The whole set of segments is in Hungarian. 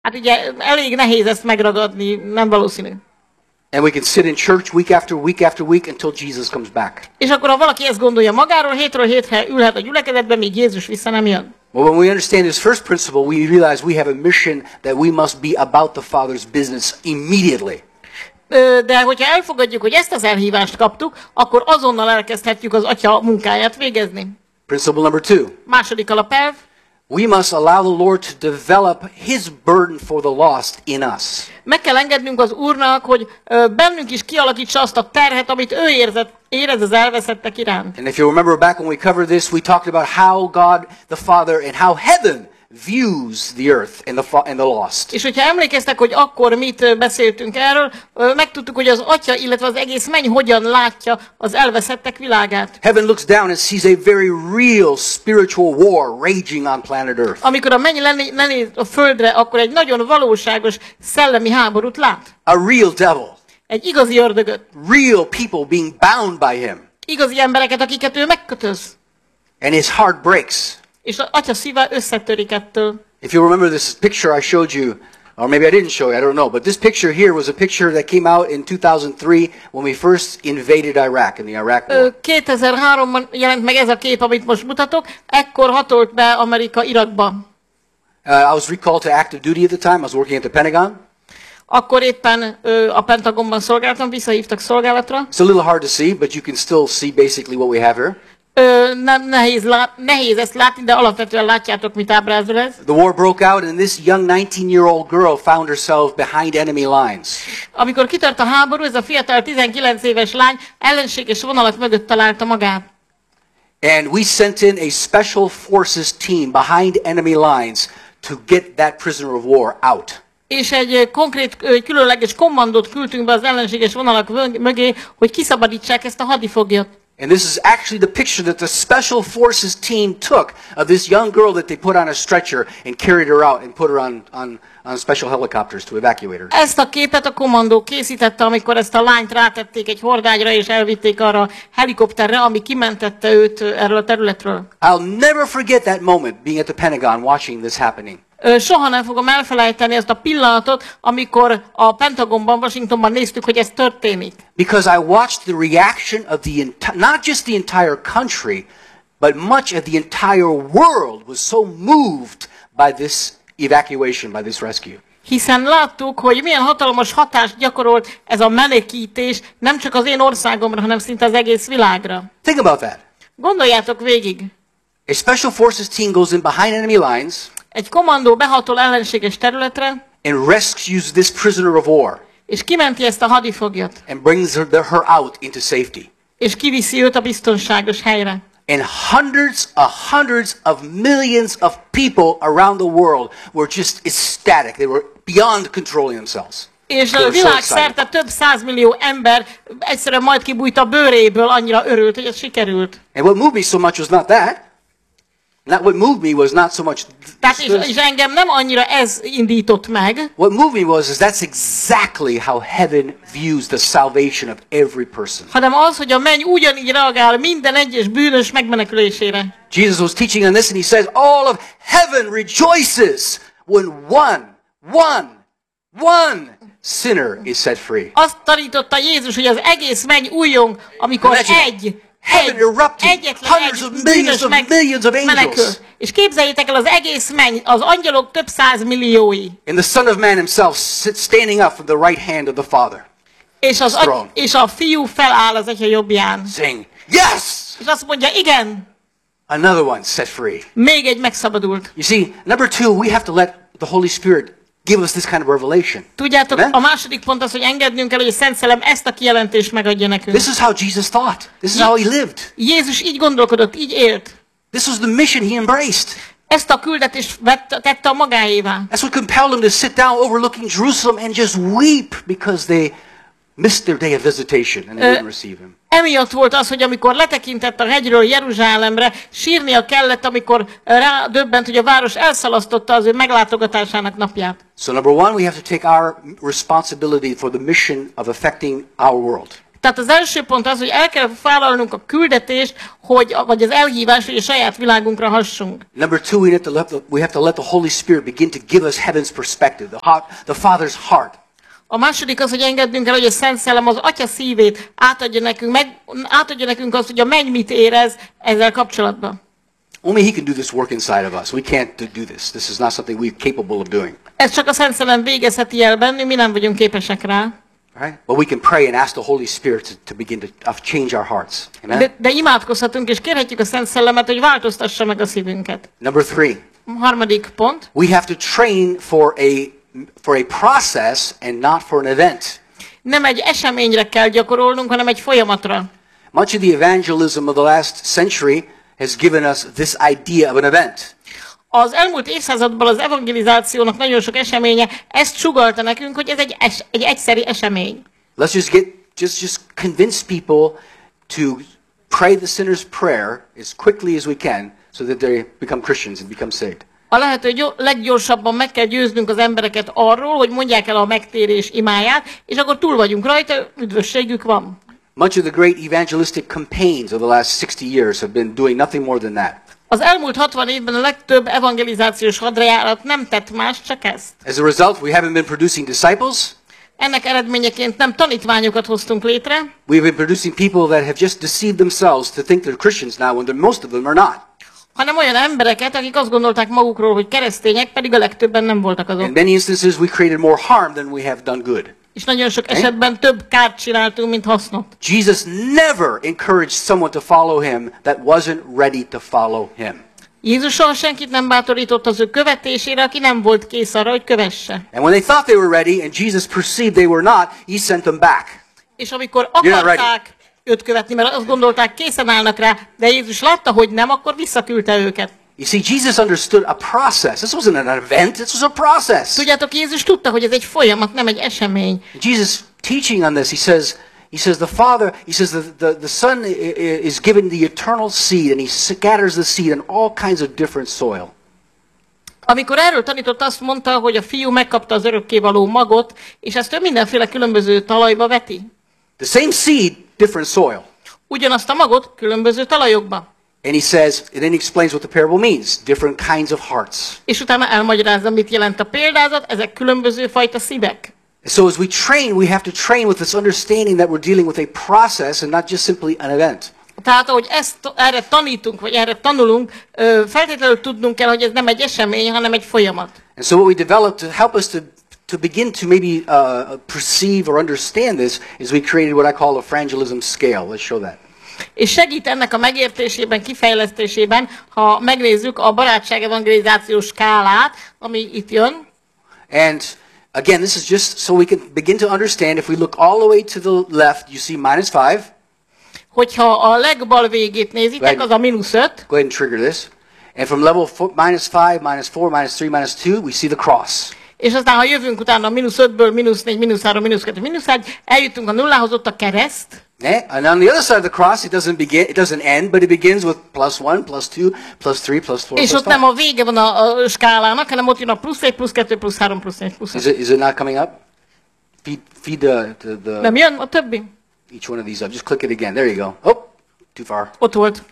Hát ugye elég nehéz ezt megragadni, nem valószínű. And we can sit in church week after week after week until Jesus comes back. És akkor ha valaki ezt gondolja magáról, hétről hétre ülhet a gyülekezetben, míg Jézus vissza nem jön. Well, when we understand this first principle, we realize we have a mission that we must be about the Father's business immediately. De hogyha elfogadjuk, hogy ezt az elhívást kaptuk, akkor azonnal elkezdhetjük az Atya munkáját végezni. Principle number 2. Második alapelv. We must allow the Lord to develop His burden for the lost in us. Meg kell engednünk az Úrnak, hogy bennünk is kialakítsa azt a terhet, amit ő érez az elveszettek iránt. And if you remember back when we covered this, we talked about how God the Father and how heaven views the earth and the lost. És hogyha emlékeztek, hogy akkor mit beszéltünk erről, megtudtuk, hogy az Atya, illetve az egész menny hogyan látja az elveszettek világát. Heaven looks down and sees a very real spiritual war raging on planet Earth. Amikor a menny lenéz a földre, akkor egy nagyon valóságos szellemi háborút lát. A real devil. Egy igazi ördögöt. Real people being bound by him. Igazi embereket, akiket ő megkötöz. And his heart breaks. És az Atya szíve összetörik ettől. If you remember this picture I showed you, or maybe I didn't show you, I don't know, but this picture here was a picture that came out in 2003 when we first invaded Iraq in the Iraq War. 2003-ban jelent meg ez a kép, amit most mutatok. Ekkor hatolt be Amerika Irakba. I was recalled to active duty at the time. I was working at the Pentagon. Akkor éppen a Pentagonban szolgáltam, visszahívtak szolgálatra. It's a little hard to see, but you can still see basically what we have here. Nem nehéz ezt látni, de alapvetően látjátok, mit ábrázol ez. The war broke out and this young 19-year-old girl found herself behind enemy lines. Amikor kitört a háború, ez a fiatal 19 éves lány ellenséges vonalak mögött találta magát. And we sent in a special forces team behind enemy lines to get that prisoner of war out. És egy konkrét, különleges kommandót küldtünk be az ellenséges vonalak mögé, hogy kiszabadítsák ezt a hadifoglyot. And this is actually the picture that the Special Forces team took of this young girl that they put on a stretcher and carried her out and put her on special helicopters to evacuate her. Ezt a képet a kommandó készítette, amikor ezt a lányt rátették egy hordágyra és elvitték arra a helikopterre, ami kimentette őt erről a területről. I'll never forget that moment being at the Pentagon watching this happening. Soha nem fogom elfelejteni ezt a pillanatot, amikor a Pentagonban, Washingtonban néztük, hogy ez történik. Because I watched the reaction of not just the entire country, but much of the entire world was so moved by this evacuation, by this rescue. Hiszen láttuk, hogy milyen hatalmas hatást gyakorolt ez a menekítés nem csak az én országomra, hanem szinte az egész világra. Think about that. Gondoljátok végig. A Special Forces team goes in behind enemy lines. Egy kommandó behatol ellenséges területre, and rescues this prisoner of war. És kimenti ezt a hadifoglyot. And brings her out into safety. És kiviszi őt a biztonságos helyre. And hundreds of millions of people around the world were just ecstatic. They were beyond controlling themselves. És a világszerte több 100 millió ember egyszerűen majd kibújt a bőréből, annyira örült, hogy ez sikerült. And what moved me so much was not that. What moved me was not so much. És engem nem annyira ez indított meg. What moved me was that's exactly how heaven views the salvation of every person. Hanem az, hogy a menny ugyanígy reagál minden egyes bűnös megmenekülésére. Jesus was teaching on this and he says all of heaven rejoices when one sinner is set free. Azt tanította Jézus, hogy az egész menny újjong, amikor Heaven erupted, hundreds of millions of angels. És képzeljétek el, az egész menny, az angyalok több 100 milliói. And the Son of Man himself standing up from the right hand of the Father. És a fiú feláll az Atya jobbján. Saying, yes! És azt mondja, igen. Another one set free. Még egy megszabadult. You see, number 2, we have to let the Holy Spirit give us this kind of revelation. Tudjátok, a második pont az, hogy engednünk kell, hogy a Szent Szellem ezt a kijelentést megadja nekünk. This is how Jesus thought. This is how he lived. Jézus így gondolkodott, így élt. This was the mission he embraced. Ezt a küldetést tette a magáévá. That's what compelled him to sit down overlooking Jerusalem and just weep because they missed their day of visitation and they didn't receive him. Emiatt volt az, hogy amikor letekintett a hegyről Jeruzsálemre, sírnia kellett, amikor rádöbbent, hogy a város elszalasztotta az ő meglátogatásának napját. So number 1, we have to take our responsibility for the mission of affecting our world. Tehát az első pont az, hogy el kell vállalnunk a küldetést, vagy az elhívást, hogy a saját világunkra hassunk. Number two, we have to let the Holy Spirit begin to give us heaven's perspective, the Father's heart. A második az, hogy engednünk el, hogy a Szent Szellem az Atya szívét átadja nekünk azt, hogy a menny mit érez ezzel kapcsolatban. Only He can do this work inside of us. We can't do this. This is not something we're capable of doing. Ez csak a Szent Szellem végezheti el bennünk, mi nem vagyunk képesek rá. Right? But we can pray and ask the Holy Spirit to begin to change our hearts. Amen? De imádkozhatunk, és kérhetjük a Szent Szellemet, hogy változtassa meg a szívünket. Number three. Harmadik pont. We have to train for a process and not for an event. Nem egy eseményre kell gyakorolnunk, hanem egy folyamatra. Much of the evangelism of the last century has given us this idea of an event. Az elmúlt évszázadban az evangelizációnak nagyon sok eseménye ezt sugallta nekünk, hogy ez egy egyszeri esemény. Let's just convince people to pray the sinner's prayer as quickly as we can so that they become Christians and become saved. A lehető leggyorsabban meg kell győznünk az embereket arról, hogy mondják el a megtérés imáját, és akkor túl vagyunk rajta, üdvösségük van. Much of the great evangelistic campaigns of the last 60 years have been doing nothing more than that. Az elmúlt 60 évben a legtöbb evangelizációs hadjárat nem tett más, csak ezt. As a result, we haven't been producing disciples. Ennek eredményeként nem tanítványokat hoztunk létre. We've been producing people that have just deceived themselves to think they're Christians now when most of them are not. Hanem olyan embereket, akik azt gondolták magukról, hogy keresztények, pedig a legtöbben nem voltak azok. In many instances, we created more harm than we have done good. És nagyon sok esetben több kárt csináltunk, mint hasznot. Jesus never encouraged someone to follow him that wasn't ready to follow him. Jézus soha senkit nem bátorított az ő követésére, aki nem volt kész arra, hogy kövesse. And when they thought they were ready and Jesus perceived they were not, he sent them back. És amikor akarták őt követni, mert azt gondolták, készen állnak rá, de Jézus látta, hogy nem, akkor visszaküldte őket. You see, Jesus understood a process. This wasn't an event, this was a process. Tudjátok, Jézus tudta, hogy ez egy folyamat, nem egy esemény. Jesus teaching on this, he says the Son is given the eternal seed and he scatters the seed in all kinds of different soil. Amikor erről tanított, azt mondta, hogy a fiú megkapta az örökkévaló magot, és ezt ő mindenféle különböző talajba veti. The same seed, different soil. Ugyanazt a magot különböző talajokba. And and then he explains what the parable means, different kinds of hearts. És utána elmagyarázza, mit jelent a példázat, ezek különböző fajta szívek. So as we train, we have to train with this understanding that we're dealing with a process and not just simply an event. Tehát, ahogy erre tanítunk, vagy erre tanulunk, feltétlenül tudnunk kell, hogy ez nem egy esemény, hanem egy folyamat. And so what we developed to help us to begin to maybe perceive or understand this is we created what I call a frangelism scale. Let's show that. És segít ennek a megértésében, kifejlesztésében, ha megnézzük a barátság evangelizációs skálát, ami itt jön. And again, this is just so we can begin to understand. If we look all the way to the left, you see -5. Hogyha a legbal végét nézitek, az a -5. Go ahead and trigger this. And from level -5, -4, -3, -2, we see the cross. És aztán, ha jövünk utána a -5-ből, -4, -3, -2, -1, eljutunk a nullához, ott a kereszt. And on the other side of the cross, it doesn't end, but it begins with +1, +2, +3, +4, És ott nem a vége van a skálának, hanem ott jön a +1, +2, +3, +4, +5. Is it not coming up? Feed the Nem jön a többi? each one of these up. Just click it again. There you go. Oh, too far. Ott volt.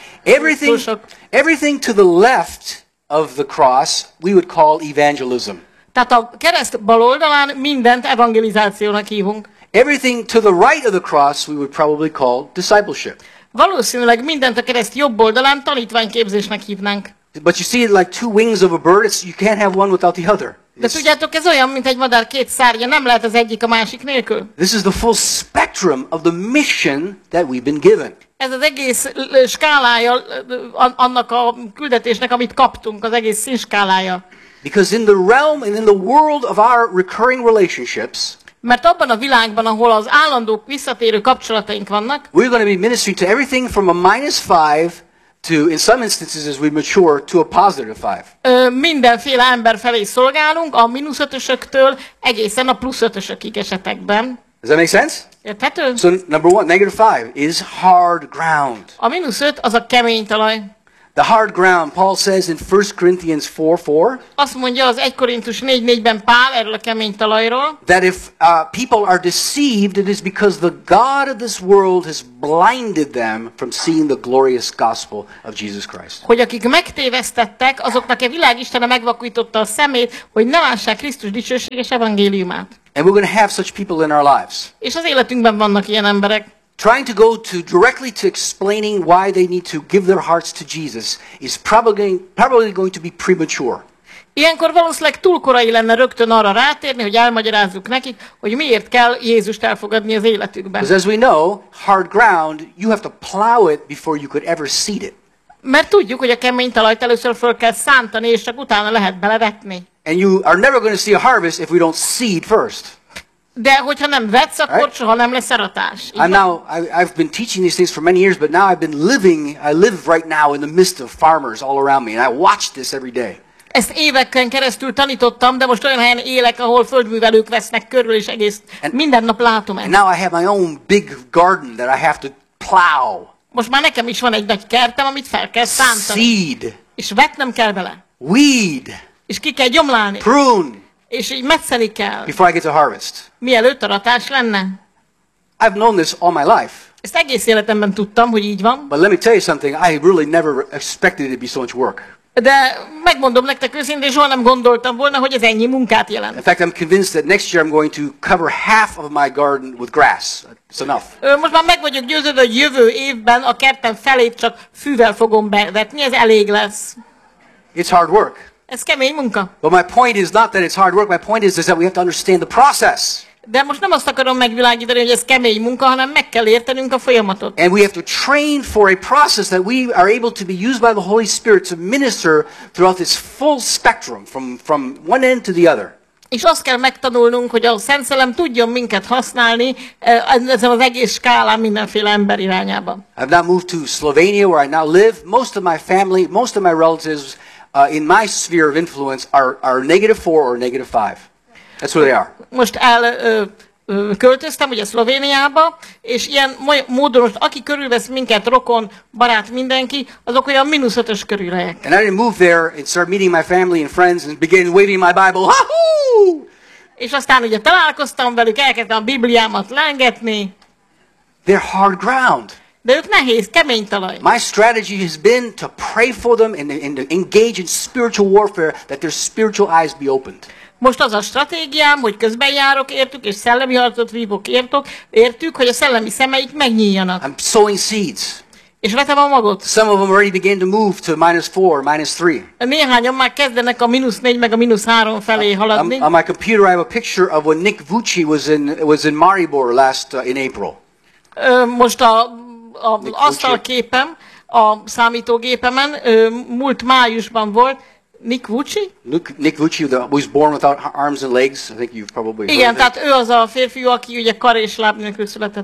Everything to the left of the cross we would call evangelism. Tehát a kereszt bal oldalán mindent evangelizációnak hívunk. Everything to the right of the cross we would probably call discipleship. Valószínűleg mindent a kereszt jobb oldalán tanítványképzésnek hívnánk. But you see it like two wings of a bird. You can't have one without the other. De tudjátok, ez olyan, mint egy madár két szárnya, nem lehet az egyik a másik nélkül. This is the full spectrum of the mission that we've been given. Ez az egész skálája annak a küldetésnek, amit kaptunk, az egész színskálája. Because in the realm and in the world of our recurring relationships, mert abban a világban, ahol az állandó visszatérő kapcsolataink vannak, we're going to be ministering to everything from a -5 to, in some instances as we mature, to a +5. Mindenféle ember felé szolgálunk, a -5-ösöktől egészen a +5-ösökig esetekben. Does that make sense? Érthető? So number 1, -5 is hard ground. A -5 az a kemény talaj. The hard ground, Paul says in 1 Corinthians 4:4, Azt mondja az 1 Korintus 4:4-ben Pál erről a kemény talajról, that if people are deceived, it is because the God of this world has blinded them from seeing the glorious gospel of Jesus Christ. hogy akik megtévesztettek, azoknak a világ Istene megvakította a szemét, hogy ne lássák Krisztus dicsőséges evangéliumát. And we're going to have such people in our lives. És az életünkben vannak ilyen emberek. Trying to go directly to explaining why they need to give their hearts to Jesus is probably going to be premature. Ilyenkor valószínűleg túl korai lenne rögtön arra rátérni, hogy elmagyarázzuk nekik, hogy miért kell Jézust elfogadni az életükben. Because as we know, hard ground, you have to plow it before you could ever seed it. Mert tudjuk, hogy a kemény talajt először föl kell szántani, és csak utána lehet belevetni. And you are never going to see a harvest if we don't seed first. De hogyha nem vetsz, akkor Right. soha nem lesz aratás. I've been teaching these things for many years, but now I live right now in the midst of farmers all around me, and I watch this every day. Ezt éveken keresztül tanítottam, de most olyan helyen élek, ahol földművelők vesznek körül, és minden nap látom And ezt. now I have my own big garden that I have to plow, Most már nekem is van egy nagy kertem, amit fel kell szántani. seed, És vetnem kell bele. weed, És ki kell gyomlálni. prune És így metszeni kell. before I get to harvest. Mielőtt aratás lenne. I've known this all my life. Ezt egész életemben tudtam, hogy így van. But let me tell you something, I really never expected it to be so much work. De megmondom nektek őszintén, soha nem gondoltam volna, hogy ez ennyi munkát jelent. In fact, I'm convinced that next year I'm going to cover half of my garden with grass. It's enough. Most már meg vagyok győződve, hogy jövő évben a kertem felét csak fűvel fogom bevetni, ez elég lesz. It's hard work. Ez kemény munka. But my point is not that it's hard work. My point is that we have to understand the process. De most nem azt akarom megvilágítani, hogy ez kemény munka, hanem meg kell értenünk a folyamatot. And we have to train for a process that we are able to be used by the Holy Spirit to minister throughout this full spectrum from one end to the other. És azt kell megtanulnunk, hogy a Szent Szellem tudjon minket használni ezen az egész skálán mindenféle ember irányába. I've now moved to Slovenia where I now live. Most of my family, most of my relatives in my sphere of influence are -4 or -5. That's where they are. Most költöztem ugye Szlovéniába, és ilyen módon most aki körülvesz minket, rokon, barát, mindenki, azok olyan -5-ös körülhelyek. And I didn't move there and start meeting my family and friends and begin waving my Bible. Ha-hoo! És aztán ugye találkoztam velük, elkezdtem a Bibliámat lángetni, They're hard ground. de ők nehéz, kemény talaj. My strategy has been to pray for them and to engage in spiritual warfare, that their spiritual eyes be opened. Most az a stratégiám, hogy közben járok értük, és szellemi harcot vívok értük, hogy a szellemi szemeik megnyíljanak. I'm sowing seeds. És vetem a magot. Some of them already began to move to -4, -3. Néhányan már kezdenek a -4 meg a -3 felé haladni. On my computer, I have a picture of when Nick Vucci was in Maribor in April. Most az asztalképem a számítógépemen múlt májusban volt. Nick Vucci? Nick Vucci was born without arms and legs. I think you've probably heard Igen, of it. tehát ő az a férfiú, aki ugye kar és láb nélkül született.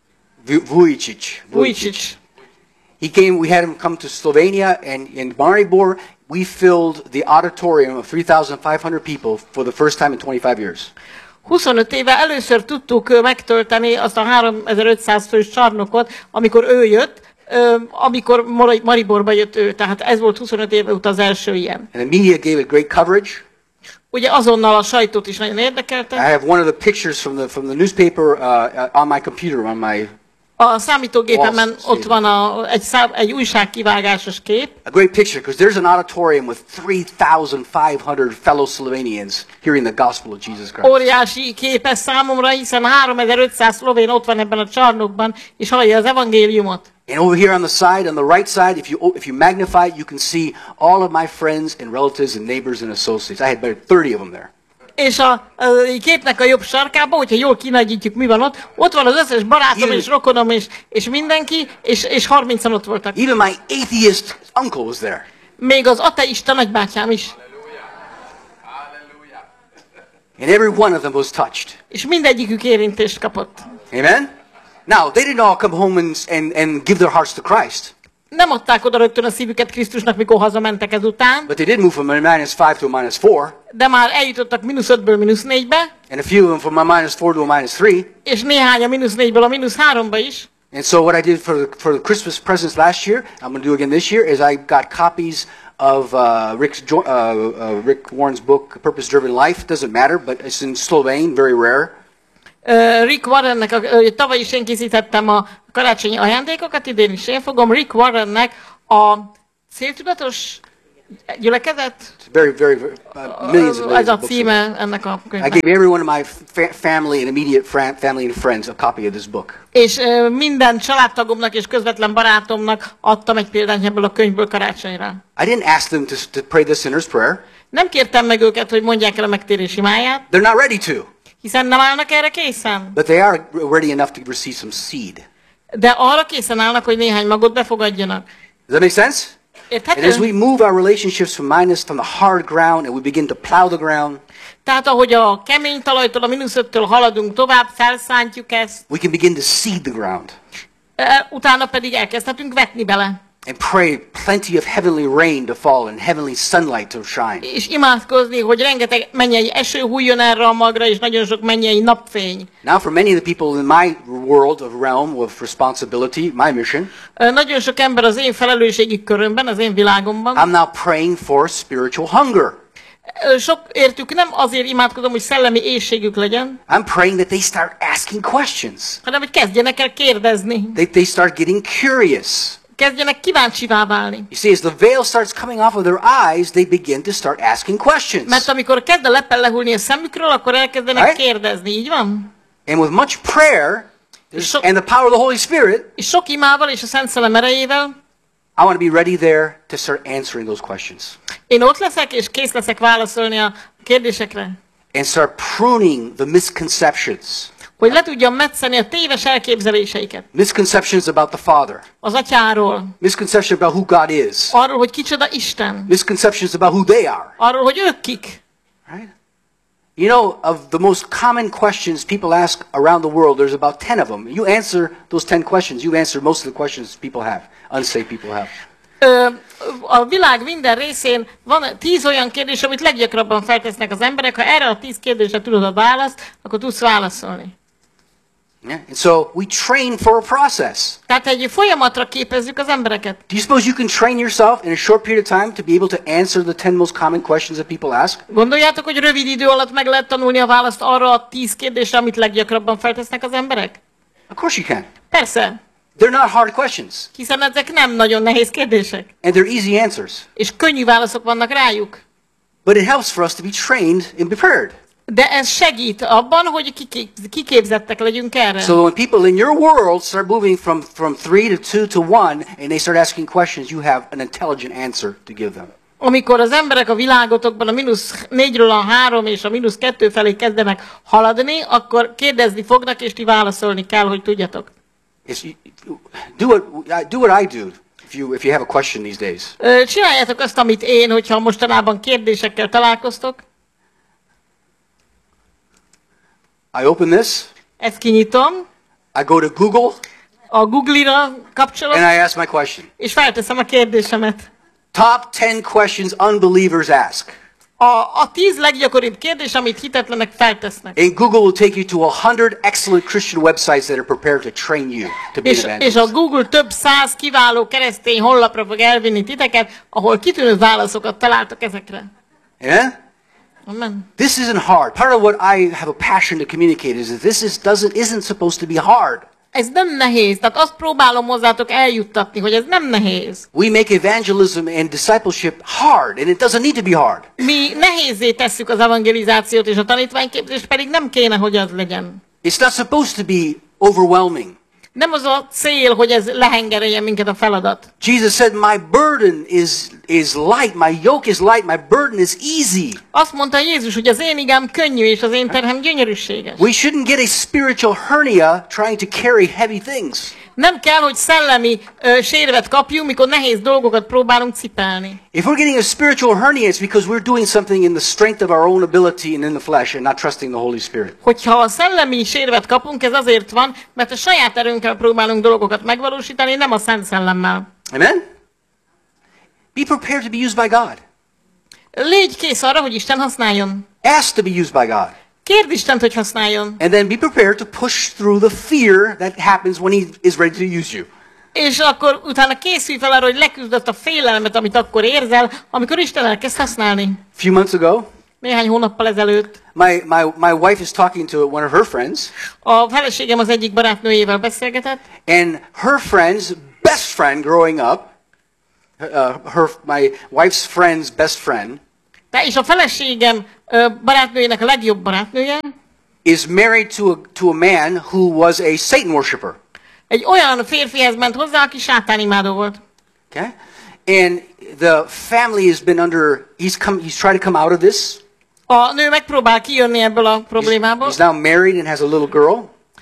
Vujicic. We had him come to Slovenia, and in Maribor, we filled the auditorium of 3,500 people for the first time in 25 years. 25 éve először tudtuk megtölteni azt a 3500 fős csarnokot, amikor ő jött, amikor Mariborba jött ő. Tehát ez volt 25 éve után az első ilyen. And the media gave it great coverage. Ugye azonnal a sajtót is nagyon érdekelte. I have one of the pictures from the newspaper on my computer, on my... A számítógépemen ott van egy újságkivágásos kép. A great picture, because there's an auditorium with 3,500 fellow Slovenians hearing the gospel of Jesus Christ. Óriási képes számomra, hiszen 3500 szlovén ott van ebben a csarnokban, és hallja az evangéliumot. And over here on the side, on the right side, if you magnify it, you can see all of my friends and relatives and neighbors and associates. I had better 30 of them there. És a képnek a jobb sarkában, hogyha jól kinagyítjuk, mi van ott van az összes barátom és rokonom és mindenki, és 30-an ott voltak. Even my atheist uncle was there. Még az ateista nagybátyám is. And every one of them was touched. És mindegyikük érintést kapott. Amen? Now, they didn't all come home and give their hearts to Christ. Nem adták oda rögtön a szívüket Krisztusnak, mikor hazamentek ezután, But they did move from a -5 to a -4. de már eljutottak -5-ből -4-be, And a few of them from a -4 to a -3. és néhány a -4-ből a -3-ba is. And so what I did for the Christmas presents last year, I'm going to do again this year, is I got copies of Rick Warren's book, Purpose Driven Life. It doesn't matter, but it's in Slovene, very rare. Rick Warrennek, tavaly is én készítettem a karácsonyi ajándékokat, idén is én fogom. Rick Warrennek a Céltudatos Gyülekezet? Very, very, millions of Ez a books. címe ennek a I könyvnek. gave every one of my family and immediate family and friends a copy of this book. És minden családtagomnak és közvetlen barátomnak adtam egy példányt ebből a könyvből karácsonyra. I didn't ask them to pray the sinner's prayer. Nem kértem meg őket, hogy mondják el a megtérés imáját, They're not ready to, hiszen nem állnak erre készen. but they are ready enough to receive some seed. De arra készen állnak, hogy néhány magot befogadjanak. Does that make sense? And as we Érthető? move our relationships from the hard ground and we begin to plow the ground, Tehát ahogy a kemény talajtól, a -5-től haladunk tovább, felszántjuk ezt, we can begin to seed the ground utána pedig elkezdhetünk vetni bele. and pray plenty of heavenly rain to fall and heavenly sunlight to shine. És imádkozni, hogy rengeteg mennyei eső hulljon erre a magra, és nagyon sok mennyei napfény. Now, for many of the people in my world of realm of responsibility, my mission, Nagyon sok ember az én felelősségi körömben, az én világomban. I'm now praying for spiritual hunger. Sok értük nem azért imádkozom, hogy szellemi éhségük legyen, I'm praying that they start asking questions. hanem hogy kezdjenek el kérdezni. They start getting curious. Kezdjenek kíváncsivá válni. You see, as the veil starts coming off of their eyes, they begin to start asking questions. Mert amikor kezd a lepel lehulni a szemükről, akkor elkezdenek Right? kérdezni. Így van? And with much prayer So- and the power of the Holy Spirit, És sok imával és a Szent Szellem erejével I want to be ready there to start answering those questions én ott leszek, és kész leszek válaszolni a kérdésekre. and start pruning the misconceptions. Hogy le tudjam metszeni a téves elképzeléseiket. Misconceptions about the Father. Az atyáról, Misconceptions about who God is. arról, hogy kicsoda Isten, Misconceptions about who they are. arról, hogy ők kik. Right? You know, of the most common questions people ask around the world, there's about 10 of them. You answer those 10 questions, you answer most of the questions people have, unsaved people have. A világ minden részén van 10 olyan kérdés, amit leggyakrabban feltesznek az emberek. Ha erre a 10 kérdésre tudod a választ, akkor tudsz válaszolni. Yeah? And so we train for a process. Tehát egy folyamatra képezzük az embereket. Do you suppose you can train yourself in a short period of time to be able to answer the 10 most common questions that people ask? Gondoljátok, hogy rövid idő alatt meg lehet tanulni a választ arra a 10 kérdésre, amit leggyakrabban feltesznek az emberek? Of course you can. Persze, They're not hard questions, hiszen ezek nem nagyon nehéz kérdések. and they're easy answers. És könnyű válaszok vannak rájuk. But it helps for us to be trained and prepared. De ez segít abban, hogy kiképzettek legyünk erre. So when people in your world start moving from 3 to 2 to 1, and they start asking questions, you have an intelligent answer to give them. Amikor az emberek a világotokban a -4-ről a 3 és a -2 felé kezdenek haladni, akkor kérdezni fognak, és ti válaszolni kell, hogy tudjatok. Do what I do if you have a question these days. Csináljátok azt, amit én, hogyha mostanában kérdésekkel találkoztok. I open this, Ezt kinyitom, I go to Google, a Google-ra kapcsolom, and I ask my question. és felteszem a kérdésemet. Top 10 questions unbelievers ask. A 10 leggyakoribb kérdés, amit hitetlenek feltesznek. And Google will take you to 100 excellent Christian websites that are prepared to train you to be an És a evangelist. Google több 100 kiváló keresztény honlapra fog elvinni titeket, ahol kitűnő válaszokat találtok ezekre. Amen? Amen. This isn't hard. Part of what I have a passion to communicate is that this isn't supposed to be hard. Ez nem nehéz, tehát azt próbálom hozzátok eljuttatni, hogy ez nem nehéz. We make evangelism and discipleship hard, and it doesn't need to be hard. Mi nehézzé tesszük az evangelizációt, és a tanítványképzést pedig nem kéne, hogy az legyen. It's not supposed to be overwhelming. Nem az a cél, hogy ez lehengereljen minket a feladat. Jesus said, my burden is light, my yoke is light, my burden is easy. Azt mondta Jézus, hogy az én igám könnyű, és az én terhem gyönyörűséges. We shouldn't get a spiritual hernia trying to carry heavy things. Nem kell, hogy szellemi sérvet kapjunk, mikor nehéz dolgokat próbálunk cipelni. If we're getting a spiritual hernia, it's because we're doing something in the strength of our own ability and in the flesh and not trusting the Holy Spirit. Hogyha a szellemi sérvet kapunk, ez azért van, mert a saját erőnkkel próbálunk dolgokat megvalósítani, nem a Szent Szellemmel. Amen? Be prepared to be used by God. Légy kész arra, hogy Isten használjon. Ask to be used by God. Kérd Istent, hogy használjon. And then be prepared to push through the fear that happens when he is ready to use you. És akkor utána készülj fel arra, hogy leküzdött a félelmet, amit akkor érzel, amikor Isten elkezd használni. A few months ago, Néhány hónappal ezelőtt my wife is talking to one of her friends, a feleségem az egyik barátnőjével beszélgetett, and her friend's best friend growing up, my wife's friend's best friend, és a feleségem barátnőjének a legjobb barátnője is married to a man who was a Satan worshipper. egy olyan férfihez ment hozzá, aki sátánimádó volt. Okay? And the family has been under, he's trying to come out of this. A nő megpróbál kijönni ebből a problémából. He's now married and has a little girl.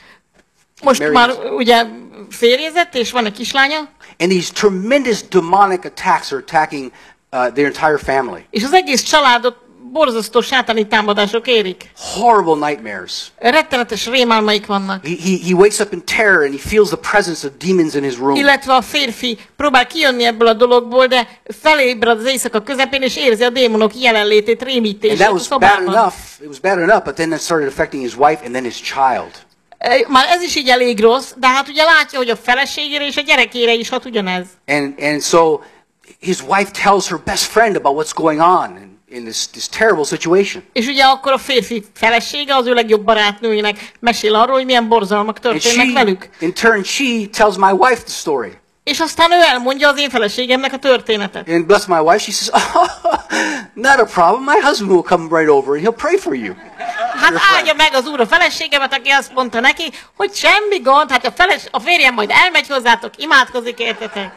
Most már ugye férjezett, és van egy kislánya. And these tremendous demonic attacks are attacking their entire family. És az egész családot borzasztó sátáni támadások érik. Horrible nightmares. Rettenetes rémálmaik vannak. He wakes up in terror and he feels the presence of demons in his room. Illetve a férfi próbál kijönni ebből a dologból, de felébred az éjszaka közepén, és érzi a démonok jelenlétét, rémítését And that a was bad szobában. enough. It was bad enough, but then it started affecting his wife and then his child. Már ez is így elég rossz, de hát ugye látja, hogy a feleségére és a gyerekére is hat ugyanez. And so his wife tells her best friend about what's going on in this terrible situation. És ugye akkor a férfi felesége az ő legjobb barátnőjének mesél arról, hogy milyen borzalmak And történnek velük. in turn, she tells my wife the story. És aztán ő elmondja az én feleségemnek a történetet. And bless my wife, she says, oh, not a problem. My husband will come right over and he'll pray for you. Hát áldja meg az úr a feleségemet, aki azt mondta neki, hogy semmi gond, hát a férjem majd elmegy hozzátok, imádkozik értetek.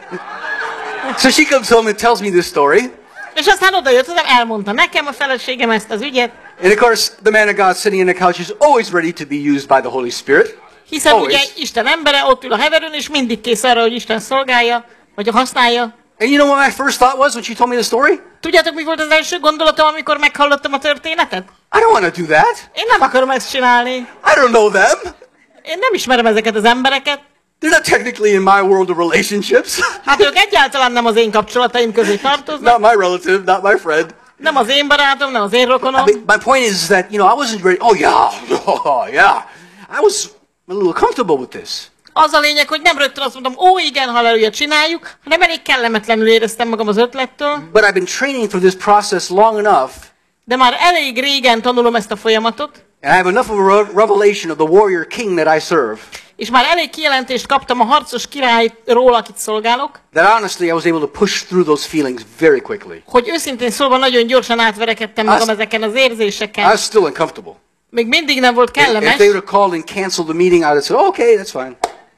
So she comes home and tells me this story. És aztán oda jött, elmondta nekem a feleségem ezt az ügyet. And of course, the man of God sitting in the couch is always ready to be used by the Holy Spirit. Hiszen ugye Isten embere ott ül a heverőn, és mindig kész arra, hogy Isten szolgálja, vagy használja. And you know what my first thought was when she told me the story? Tudjátok, mi volt az első gondolatom, amikor meghallottam a történetet? I don't want to do that. Én nem akarom ezt csinálni. I don't know them. Én nem ismerem ezeket az embereket. They're not technically in my world of relationships. Hát ők egyáltalán nem az én kapcsolataim közé tartoznak. Not my relative, not my friend. Nem az én barátom, nem az én rokonom. I mean, my point is that, I wasn't ready. Oh, yeah. I was a little comfortable with this. Az a lényeg, hogy nem rögtön azt mondom, ó igen, halleluja, csináljuk, hanem elég kellemetlenül éreztem magam az ötlettől. But I've been training for this process long enough. De már elég régen tanulom ezt a folyamatot. And I have enough of a revelation of the warrior king that I serve. És már elég kijelentést kaptam a harcos királyról, akit szolgálok. That honestly I was able to push through those feelings very quickly. Hogy őszintén szólva nagyon gyorsan átverekedtem magam ezeken az I érzéseken. was still uncomfortable. Még mindig nem volt If kellemes. they would have called and canceled the meeting, I would have said, okay, that's fine.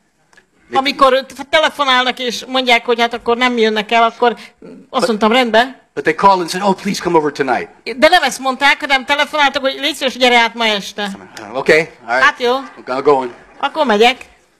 Amikor telefonálnak és mondják, hogy hát akkor nem jönnek el, akkor azt mondtam, rendben. But they called and said, oh, please come over tonight. De nem ezt mondták, hanem telefonáltak, hogy légy szíves, gyere át ma este. Okay, all right. Hát jó, I'm going. akkor megyek.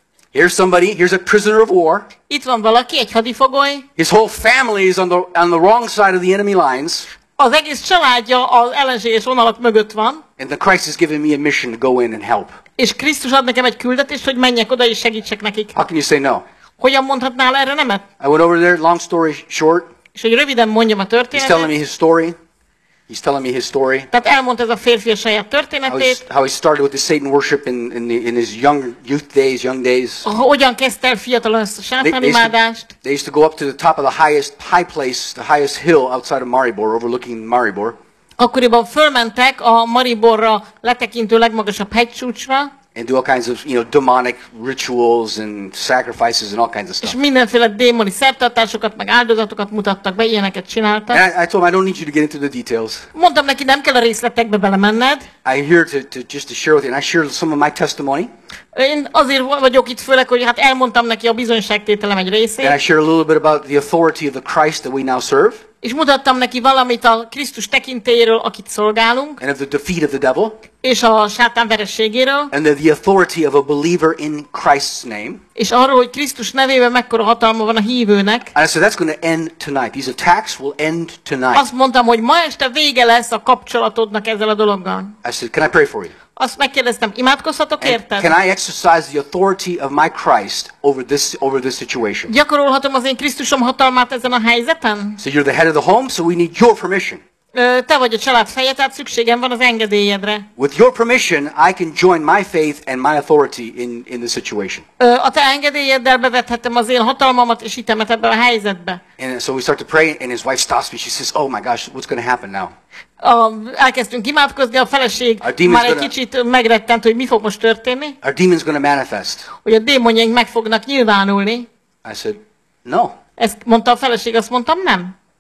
Here's a prisoner of war. Itt van valaki, egy hadifogoly. His whole family is on the wrong side of the enemy lines. Az egész családja az ellenséges vonalak mögött van. And the Christ has given me a mission to go in and help. És Krisztus ad nekem egy küldetést, hogy menjek oda és segítsek nekik. How can you say no? Hogyan mondhatnál erre nemet? I went over there, long story short. És hogy röviden mondjam a He's telling me történetet. his story. He's telling me his story. Tehát elmondta ez a férfi a saját történetét. How he started with the Satan worship in his young days. Hogyan kezdte el fiatalon ezt a sátánimádást. They used to go up to the top of the high place, the highest hill outside of Maribor, overlooking Maribor. Akkoriban fölmentek a Mariborra letekintő legmagasabb hegycsúcsra, And do all kinds of, demonic rituals and sacrifices and all kinds of és stuff. mindenféle démoni szertartásokat, meg áldozatokat mutattak be, ilyeneket csináltak. And I told him, I don't need you to get into the details. Mondtam neki, nem kell a részletekbe belemenned. I'm here just to share with you. And I shared some of my testimony. Én azért vagyok itt főleg, hogy hát elmondtam neki a bizonyságtételem egy And I részét, shared a little bit about the authority of the Christ that we now serve. és mutattam neki valamit a Krisztus tekintélyéről, akit szolgálunk, And of the defeat of the devil. és a sátán verességéről, And the authority of a believer in Christ's name. és arról, hogy Krisztus nevében mekkora hatalma van a hívőnek. And I said, that's going to end tonight. These attacks will end tonight. Azt mondtam, hogy ma este vége lesz a kapcsolatodnak ezzel a dologgal. I said, can I pray for you? Azt megkérdeztem, imádkozhatok And érted? can I exercise the authority of my Christ over this situation? Gyakorolhatom az én Krisztusom hatalmát ezen a helyzeten? So you're the head of the home, so we need your permission. Te vagy a család feje, tehát szükségem van az engedélyedre. With your permission, I can join my faith and my authority in the situation. A te engedélyeddel bevethettem az én hatalmamat és hitemet ebbe a helyzetbe. And so we start to pray, and his wife stops me. She says, "Oh my gosh, what's going to happen now?" Elkezdtünk imádkozni, a feleség Our demon's már egy gonna- kicsit megrettent, hogy mi fog most történni, Our demon's going to manifest. hogy a démonjaink meg fognak nyilvánulni. I said, "No." Ezt mondta a feleség, azt mondtam nem.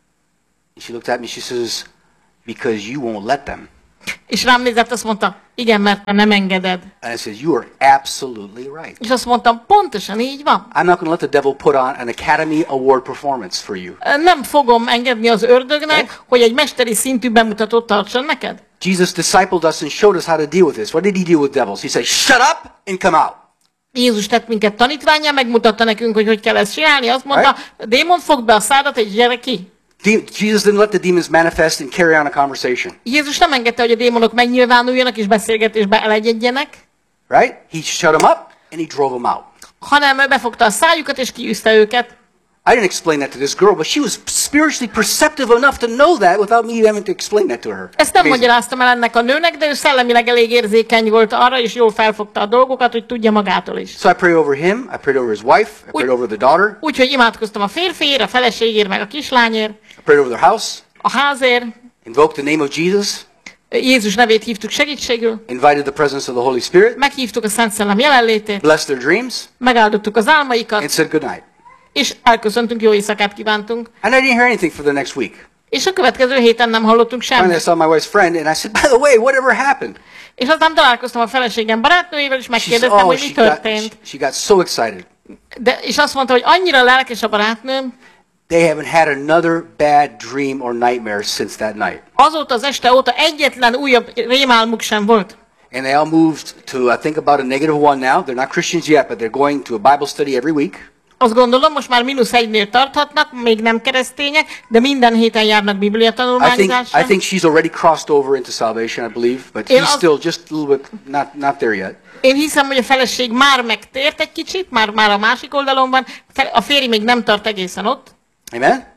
And she looked at me. She says, "Because you won't let them." És rám nézett, azt mondta, igen, mert te nem engeded. And I said, "You are absolutely right. És azt mondtam, pontosan így van. I'm not going to let the devil put on an Academy Award performance for you." Nem fogom engedni az ördögnek, hogy egy mesteri szintű bemutatót tartson neked. Jesus discipled us and showed us how to deal with this. What did he deal with devils? He said, "Shut up and come out." Jézus tett minket tanítvánnyá, megmutatta nekünk, hogy kell ezt csinálni. Azt mondta, démon, fogd be a szádat, és gyere ki. Jesus didn't let the demons manifest and carry on a conversation. Jézus nem engedte, hogy a démonok megnyilvánuljanak és beszélgetésbe elegyedjenek, Right? He shut them up and he drove them out. hanem befogta a szájukat és kiűzte őket. I didn't explain that to this girl, but she was spiritually perceptive enough to know that without me having to explain that to her. Ezt nem Amazing. magyaráztam el ennek a nőnek, de ő szellemileg elég érzékeny volt arra, és jól felfogta a dolgokat, hogy tudja magától is. So I prayed over him, I prayed over his wife, I prayed over the daughter, Úgyhogy imádkoztam a férfiért, a feleségért, meg a kislányért, I prayed over their house, a házért. invoked the name of Jesus, Jézus nevét hívtuk segítségül, invited the presence of the Holy Spirit, meghívtuk a Szent Szellem jelenlétét, blessed their dreams, megáldottuk az and álmaikat, said good night. és elköszöntünk, jó éjszakát kívántunk. And I didn't hear anything for the next week. És a következő héten nem hallottunk Finally, I semmit. saw my wife's friend, and I said, "By the way, whatever happened?" És aztán találkoztam a feleségem barátnőjével, és She said, megkérdeztem, "Oh, hogy mi történt. she got so excited. És azt mondta, hogy annyira lelkes a barátnőm, They haven't had another bad dream or nightmare since that night." azóta az este óta egyetlen újabb rémálmuk sem volt. And they all moved to, I think, about a -1 now. They're not Christians yet, but they're going to a Bible study every week. Azt gondolom, most már -1-nél tarthatnak, még nem keresztények, de minden héten járnak Biblia tanulmányozásra. I think she's already crossed over into salvation, I believe, but he's still just a little bit not there yet. Én hiszem, hogy a feleség már megtért egy kicsit, már a másik oldalon van, a férj még nem tart egészen ott. Amen?